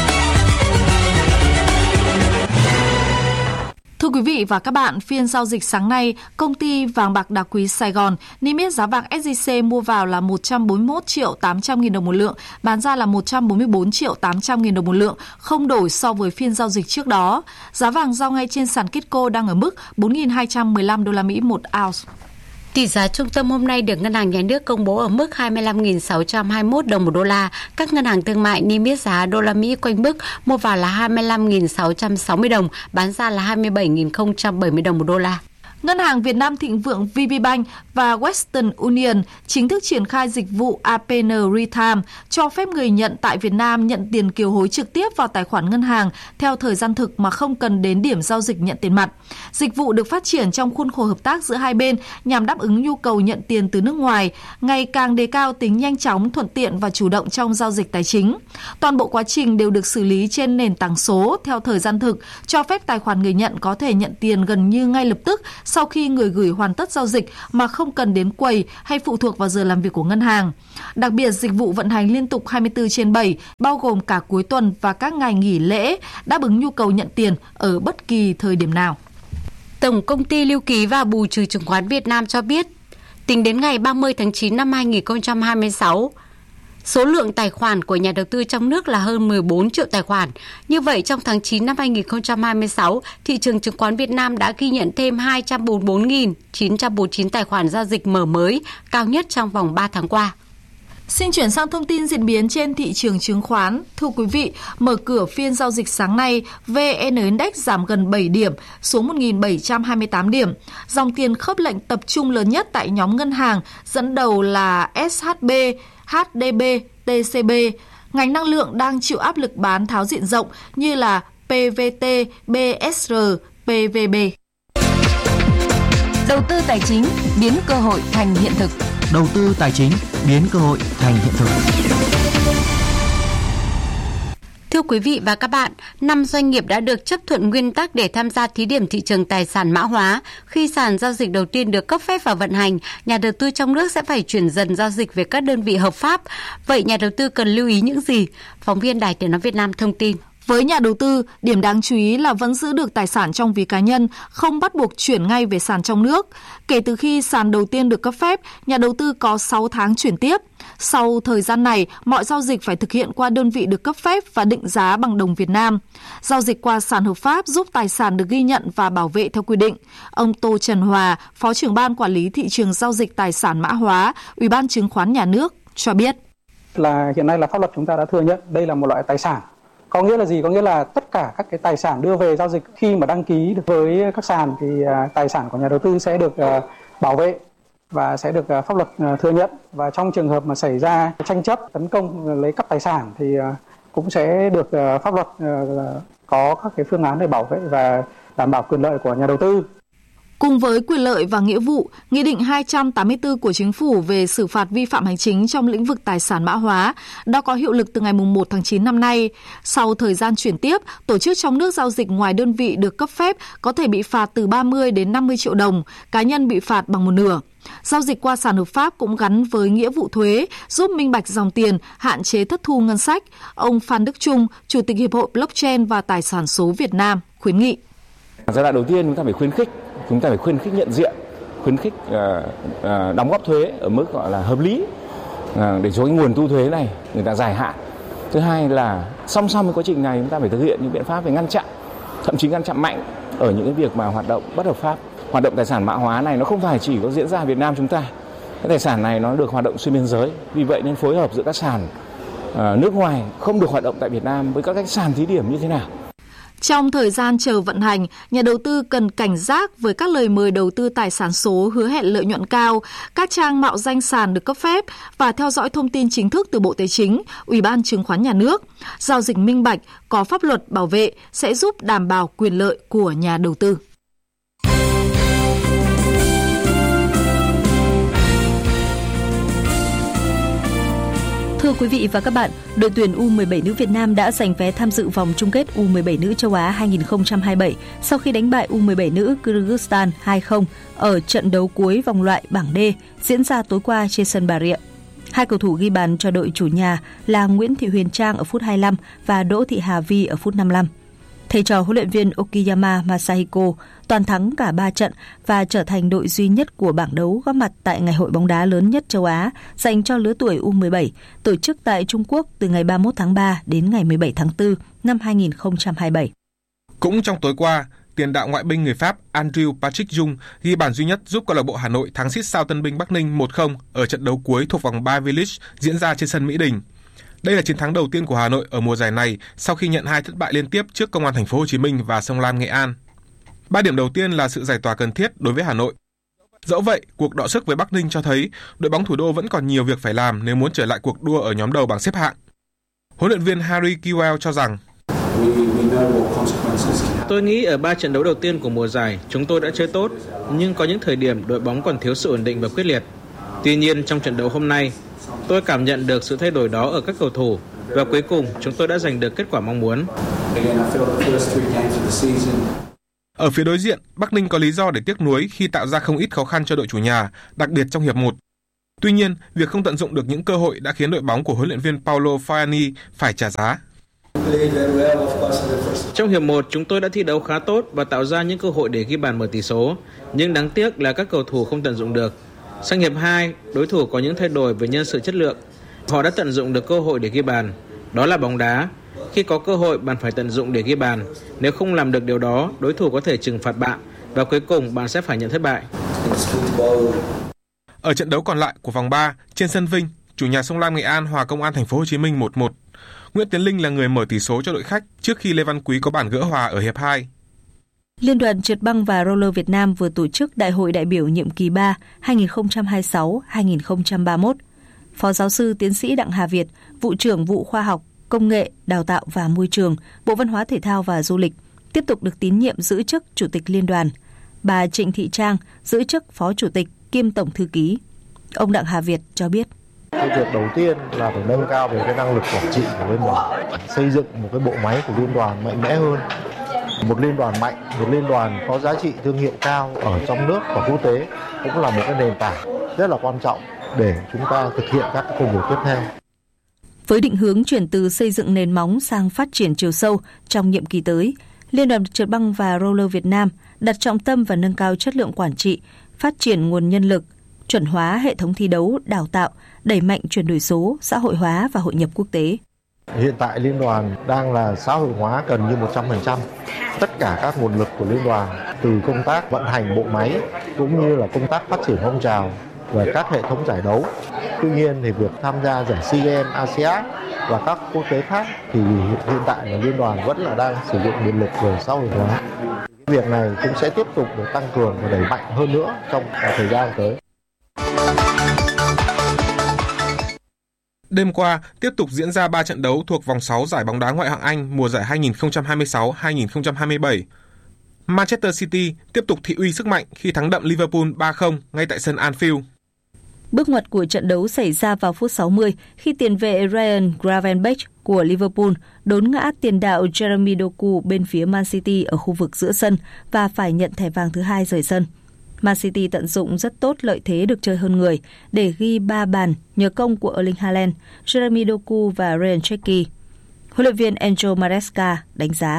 Thưa quý vị và các bạn, phiên giao dịch sáng nay, công ty vàng bạc đá quý Sài Gòn niêm yết giá vàng ét gi xê mua vào là một trăm bốn mươi mốt triệu tám trăm nghìn đồng một lượng, bán ra là một trăm bốn mươi bốn triệu tám trăm nghìn đồng một lượng, không đổi so với phiên giao dịch trước đó. Giá vàng giao ngay trên sàn Kitco đang ở mức bốn nghìn hai trăm mười lăm đô la Mỹ một ounce. Tỷ giá trung tâm hôm nay được Ngân hàng Nhà nước công bố ở mức hai mươi lăm nghìn sáu trăm hai mươi mốt đồng một đô la. Các ngân hàng thương mại niêm yết giá đô la Mỹ quanh mức mua vào là hai mươi lăm nghìn sáu trăm sáu mươi đồng, bán ra là hai mươi bảy nghìn không trăm bảy mươi đồng một đô la. Ngân hàng Việt Nam Thịnh Vượng vê pê Bank và Western Union chính thức triển khai dịch vụ a pê en Real-Time, cho phép người nhận tại Việt Nam nhận tiền kiều hối trực tiếp vào tài khoản ngân hàng theo thời gian thực mà không cần đến điểm giao dịch nhận tiền mặt. Dịch vụ được phát triển trong khuôn khổ hợp tác giữa hai bên nhằm đáp ứng nhu cầu nhận tiền từ nước ngoài, ngày càng đề cao tính nhanh chóng, thuận tiện và chủ động trong giao dịch tài chính. Toàn bộ quá trình đều được xử lý trên nền tảng số theo thời gian thực, cho phép tài khoản người nhận có thể nhận tiền gần như ngay lập tức sau khi người gửi hoàn tất giao dịch mà không cần đến quầy hay phụ thuộc vào giờ làm việc của ngân hàng. Đặc biệt, dịch vụ vận hành liên tục hai mươi tư trên bảy, bao gồm cả cuối tuần và các ngày nghỉ lễ, đáp ứng nhu cầu nhận tiền ở bất kỳ thời điểm nào. Tổng công ty Lưu ký và Bù trừ chứng khoán Việt Nam cho biết, tính đến ngày ba mươi tháng chín năm hai nghìn không trăm hai mươi sáu, số lượng tài khoản của nhà đầu tư trong nước là hơn mười bốn triệu tài khoản. Như vậy, trong tháng chín năm hai nghìn không trăm hai mươi sáu, thị trường chứng khoán Việt Nam đã ghi nhận thêm hai trăm bốn mươi bốn nghìn chín trăm bốn mươi chín tài khoản giao dịch mở mới, cao nhất trong vòng ba tháng qua. Xin chuyển sang thông tin diễn biến trên thị trường chứng khoán. Thưa quý vị, mở cửa phiên giao dịch sáng nay, vê en Index giảm gần bảy điểm, xuống một nghìn bảy trăm hai mươi tám điểm. Dòng tiền khớp lệnh tập trung lớn nhất tại nhóm ngân hàng, dẫn đầu là ét hát bê, hát đê bê, tê xê bê. Ngành năng lượng đang chịu áp lực bán tháo diện rộng như là pê vê tê, bê ét rờ, pê vê bê. Đầu tư tài chính biến cơ hội thành hiện thực. Đầu tư tài chính biến cơ hội thành hiện thực. Thưa quý vị và các bạn, năm doanh nghiệp đã được chấp thuận nguyên tắc để tham gia thí điểm thị trường tài sản mã hóa. Khi sàn giao dịch đầu tiên được cấp phép và vận hành, nhà đầu tư trong nước sẽ phải chuyển dần giao dịch về các đơn vị hợp pháp. Vậy nhà đầu tư cần lưu ý những gì? Phóng viên Đài Tiếng nói Việt Nam thông tin. Với nhà đầu tư, điểm đáng chú ý là vẫn giữ được tài sản trong ví cá nhân, không bắt buộc chuyển ngay về sàn trong nước. Kể từ khi sàn đầu tiên được cấp phép, nhà đầu tư có sáu tháng chuyển tiếp. Sau thời gian này, mọi giao dịch phải thực hiện qua đơn vị được cấp phép và định giá bằng đồng Việt Nam. Giao dịch qua sàn hợp pháp giúp tài sản được ghi nhận và bảo vệ theo quy định. Ông Tô Trần Hòa, Phó trưởng ban quản lý thị trường giao dịch tài sản mã hóa, Ủy ban Chứng khoán Nhà nước cho biết. Là hiện nay là pháp luật chúng ta đã thừa nhận đây là một loại tài sản. Có nghĩa là gì? Có nghĩa là tất cả các cái tài sản đưa về giao dịch khi mà đăng ký được với các sàn thì tài sản của nhà đầu tư sẽ được bảo vệ và sẽ được pháp luật thừa nhận. Và trong trường hợp mà xảy ra tranh chấp, tấn công, lấy cắp tài sản thì cũng sẽ được pháp luật có các cái phương án để bảo vệ và đảm bảo quyền lợi của nhà đầu tư. Cùng với quyền lợi và nghĩa vụ, Nghị định hai trăm tám mươi tư của Chính phủ về xử phạt vi phạm hành chính trong lĩnh vực tài sản mã hóa đã có hiệu lực từ ngày mùng một tháng chín năm nay. Sau thời gian chuyển tiếp, tổ chức trong nước giao dịch ngoài đơn vị được cấp phép có thể bị phạt từ ba mươi đến năm mươi triệu đồng, cá nhân bị phạt bằng một nửa. Giao dịch qua sàn hợp pháp cũng gắn với nghĩa vụ thuế, giúp minh bạch dòng tiền, hạn chế thất thu ngân sách. Ông Phan Đức Trung, Chủ tịch Hiệp hội Blockchain và Tài sản số Việt Nam, khuyến nghị. Giai đoạn đầu tiên chúng ta phải khuyến khích, chúng ta phải khuyến khích nhận diện, khuyến khích uh, uh, đóng góp thuế ở mức gọi là hợp lý uh, để cho cái nguồn thu thuế này người ta dài hạn. Thứ hai là song song với quá trình này chúng ta phải thực hiện những biện pháp về ngăn chặn, thậm chí ngăn chặn mạnh ở những cái việc mà hoạt động bất hợp pháp. Hoạt động tài sản mã hóa này nó không phải chỉ có diễn ra ở Việt Nam chúng ta. Cái tài sản này nó được hoạt động xuyên biên giới. Vì vậy nên phối hợp giữa các sàn uh, nước ngoài không được hoạt động tại Việt Nam với các cái sàn thí điểm như thế nào. Trong thời gian chờ vận hành, nhà đầu tư cần cảnh giác với các lời mời đầu tư tài sản số hứa hẹn lợi nhuận cao, các trang mạo danh sàn được cấp phép và theo dõi thông tin chính thức từ Bộ Tài chính, Ủy ban Chứng khoán Nhà nước. Giao dịch minh bạch, có pháp luật bảo vệ sẽ giúp đảm bảo quyền lợi của nhà đầu tư. Thưa quý vị và các bạn, đội tuyển u mười bảy nữ Việt Nam đã giành vé tham dự vòng chung kết u mười bảy nữ châu Á hai không hai bảy sau khi đánh bại u mười bảy nữ Kyrgyzstan hai không ở trận đấu cuối vòng loại bảng D diễn ra tối qua trên sân Bà Rịa. Hai cầu thủ ghi bàn cho đội chủ nhà là Nguyễn Thị Huyền Trang ở phút hai mươi lăm và Đỗ Thị Hà Vi ở phút năm mươi lăm. Thầy trò huấn luyện viên Okiyama Masahiko toàn thắng cả ba trận và trở thành đội duy nhất của bảng đấu góp mặt tại ngày hội bóng đá lớn nhất châu Á dành cho lứa tuổi u mười bảy, tổ chức tại Trung Quốc từ ngày ba mươi mốt tháng ba đến ngày mười bảy tháng tư năm hai không hai bảy. Cũng trong tối qua, tiền đạo ngoại binh người Pháp Andrew Patrick Dung ghi bàn duy nhất giúp câu lạc bộ Hà Nội thắng sít sao Tân Binh Bắc Ninh một không ở trận đấu cuối thuộc vòng ba V-League diễn ra trên sân Mỹ Đình. Đây là chiến thắng đầu tiên của Hà Nội ở mùa giải này sau khi nhận hai thất bại liên tiếp trước Công an Thành phố Hồ Chí Minh và Sông Lam Nghệ An. Ba điểm đầu tiên là sự giải tỏa cần thiết đối với Hà Nội. Dẫu vậy, cuộc đọ sức với Bắc Ninh cho thấy đội bóng thủ đô vẫn còn nhiều việc phải làm nếu muốn trở lại cuộc đua ở nhóm đầu bảng xếp hạng. Huấn luyện viên Harry Kewell cho rằng: Tôi nghĩ ở ba trận đấu đầu tiên của mùa giải chúng tôi đã chơi tốt, nhưng có những thời điểm đội bóng còn thiếu sự ổn định và quyết liệt. Tuy nhiên trong trận đấu hôm nay, tôi cảm nhận được sự thay đổi đó ở các cầu thủ và cuối cùng chúng tôi đã giành được kết quả mong muốn. Ở phía đối diện, Bắc Ninh có lý do để tiếc nuối khi tạo ra không ít khó khăn cho đội chủ nhà, đặc biệt trong hiệp một. Tuy nhiên, việc không tận dụng được những cơ hội đã khiến đội bóng của huấn luyện viên Paulo Faiani phải trả giá. Trong hiệp một, chúng tôi đã thi đấu khá tốt và tạo ra những cơ hội để ghi bàn mở tỷ số, nhưng đáng tiếc là các cầu thủ không tận dụng được. Sang hiệp hai, đối thủ có những thay đổi về nhân sự chất lượng. Họ đã tận dụng được cơ hội để ghi bàn. Đó là bóng đá. Khi có cơ hội, bạn phải tận dụng để ghi bàn. Nếu không làm được điều đó, đối thủ có thể trừng phạt bạn và cuối cùng bạn sẽ phải nhận thất bại. Ở trận đấu còn lại của vòng ba, trên sân Vinh, chủ nhà Sông Lam Nghệ An hòa Công an Thành phố Hồ Chí Minh một một. Nguyễn Tiến Linh là người mở tỷ số cho đội khách trước khi Lê Văn Quý có bàn gỡ hòa ở hiệp hai. Liên đoàn trượt băng và roller Việt Nam vừa tổ chức Đại hội đại biểu nhiệm kỳ ba hai không hai sáu đến hai không ba mốt. Phó giáo sư tiến sĩ Đặng Hà Việt, vụ trưởng vụ khoa học, công nghệ, đào tạo và môi trường, Bộ Văn hóa Thể thao và Du lịch, tiếp tục được tín nhiệm giữ chức Chủ tịch Liên đoàn. Bà Trịnh Thị Trang giữ chức Phó Chủ tịch kiêm Tổng Thư ký. Ông Đặng Hà Việt cho biết. Cái việc đầu tiên là phải nâng cao về cái năng lực quản trị của liên đoàn, xây dựng một cái bộ máy của liên đoàn mạnh mẽ hơn. Một liên đoàn mạnh, một liên đoàn có giá trị thương hiệu cao ở trong nước và quốc tế cũng là một cái nền tảng rất là quan trọng để chúng ta thực hiện các công việc tiếp theo. Với định hướng chuyển từ xây dựng nền móng sang phát triển chiều sâu trong nhiệm kỳ tới, Liên đoàn trượt băng và roller Việt Nam đặt trọng tâm vào nâng cao chất lượng quản trị, phát triển nguồn nhân lực, chuẩn hóa hệ thống thi đấu, đào tạo, đẩy mạnh chuyển đổi số, xã hội hóa và hội nhập quốc tế. Hiện tại Liên đoàn đang là xã hội hóa gần như một trăm phần trăm. Tất cả các nguồn lực của Liên đoàn, từ công tác vận hành bộ máy cũng như là công tác phát triển phong trào và các hệ thống giải đấu. Tuy nhiên thì việc tham gia giải SEA Games, a sê an và các quốc tế khác thì hiện tại là Liên đoàn vẫn là đang sử dụng nguồn lực về xã hội hóa. Việc này cũng sẽ tiếp tục được tăng cường và đẩy mạnh hơn nữa trong thời gian tới. Đêm qua, tiếp tục diễn ra ba trận đấu thuộc vòng sáu giải bóng đá ngoại hạng Anh mùa giải hai nghìn không trăm hai mươi sáu hai nghìn không trăm hai mươi bảy. Manchester City tiếp tục thị uy sức mạnh khi thắng đậm Liverpool ba không ngay tại sân Anfield. Bước ngoặt của trận đấu xảy ra vào phút sáu mươi khi tiền vệ Ryan Gravenberch của Liverpool đốn ngã tiền đạo Jeremy Doku bên phía Man City ở khu vực giữa sân và phải nhận thẻ vàng thứ hai rời sân. Man City tận dụng rất tốt lợi thế được chơi hơn người để ghi ba bàn nhờ công của Erling Haaland, Jeremy Doku và Ryan Cherki. Huấn luyện viên Enzo Maresca đánh giá.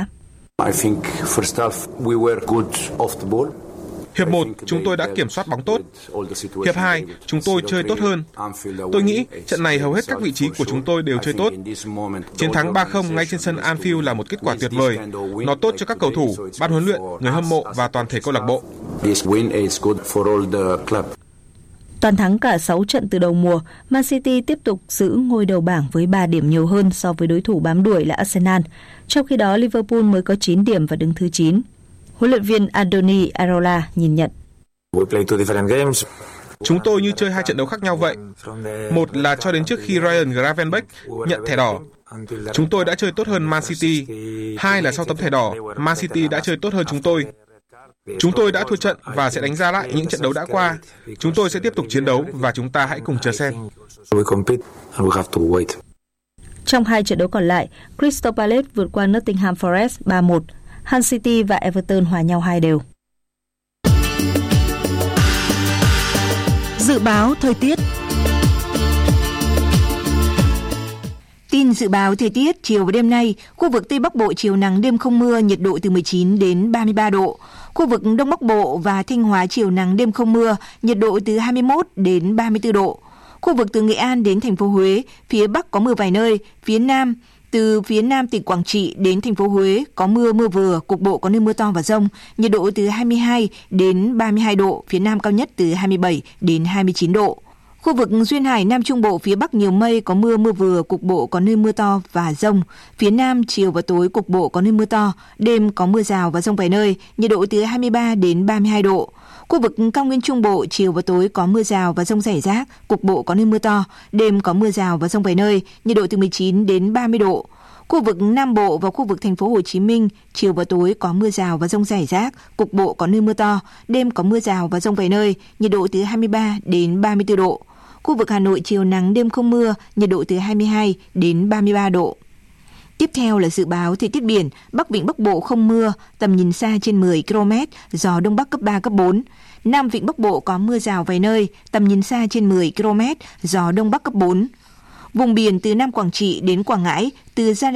Hiệp một, chúng tôi đã kiểm soát bóng tốt. Hiệp hai, chúng tôi chơi tốt hơn. Tôi nghĩ trận này hầu hết các vị trí của chúng tôi đều chơi tốt. Chiến thắng ba không ngay trên sân Anfield là một kết quả tuyệt vời. Nó tốt cho các cầu thủ, ban huấn luyện, người hâm mộ và toàn thể câu lạc bộ. Toàn thắng cả sáu trận từ đầu mùa, Man City tiếp tục giữ ngôi đầu bảng với ba điểm nhiều hơn so với đối thủ bám đuổi là Arsenal. Trong khi đó, Liverpool mới có chín điểm và đứng thứ chín. Huấn luyện viên Andoni Iraola nhìn nhận. Chúng tôi như chơi hai trận đấu khác nhau vậy. Một là cho đến trước khi Ryan Gravenberch nhận thẻ đỏ, chúng tôi đã chơi tốt hơn Man City. Hai là sau tấm thẻ đỏ, Man City đã chơi tốt hơn chúng tôi. Chúng tôi đã thua trận và sẽ đánh giá lại những trận đấu đã qua. Chúng tôi sẽ tiếp tục chiến đấu và chúng ta hãy cùng chờ xem. Trong hai trận đấu còn lại, Crystal Palace vượt qua Nottingham Forest ba một. Hull City và Everton hòa nhau hai đều. Dự báo thời tiết. Tin dự báo thời tiết chiều và đêm nay, khu vực Tây Bắc Bộ chiều nắng đêm không mưa, nhiệt độ từ mười chín đến ba mươi ba độ. Khu vực Đông Bắc Bộ và Thanh Hóa chiều nắng đêm không mưa, nhiệt độ từ hai mươi mốt đến ba mươi tư độ. Khu vực từ Nghệ An đến thành phố Huế, phía Bắc có mưa vài nơi, phía Nam từ phía Nam tỉnh Quảng Trị đến thành phố Huế có mưa mưa vừa, cục bộ có nơi mưa to và dông, nhiệt độ từ hai mươi hai đến ba mươi hai độ, phía Nam cao nhất từ hai mươi bảy đến hai mươi chín độ. Khu vực Duyên Hải Nam Trung Bộ phía Bắc nhiều mây, có mưa mưa vừa, cục bộ có nơi mưa to và dông. Phía Nam chiều và tối cục bộ có nơi mưa to, đêm có mưa rào và dông vài nơi, nhiệt độ từ hai mươi ba đến ba mươi hai độ. Khu vực Cao Nguyên Trung Bộ chiều và tối có mưa rào và dông rải rác, cục bộ có nơi mưa to, đêm có mưa rào và dông vài nơi, nhiệt độ từ mười chín đến ba mươi độ. Khu vực Nam Bộ và khu vực thành phố Hồ Chí Minh chiều và tối có mưa rào và dông rải rác, cục bộ có nơi mưa to, đêm có mưa rào và dông vài nơi, nhiệt độ từ hai mươi ba đến ba mươi tư độ. Khu vực Hà Nội chiều nắng đêm không mưa, nhiệt độ từ hai mươi hai đến ba mươi ba độ. Tiếp theo là dự báo thời tiết biển, Bắc Vịnh Bắc Bộ không mưa, tầm nhìn xa trên mười ki lô mét, gió Đông Bắc cấp ba, cấp bốn. Nam Vịnh Bắc Bộ có mưa rào vài nơi, tầm nhìn xa trên mười ki lô mét, gió Đông Bắc cấp bốn. Vùng biển từ Nam Quảng Trị đến Quảng Ngãi, từ Gia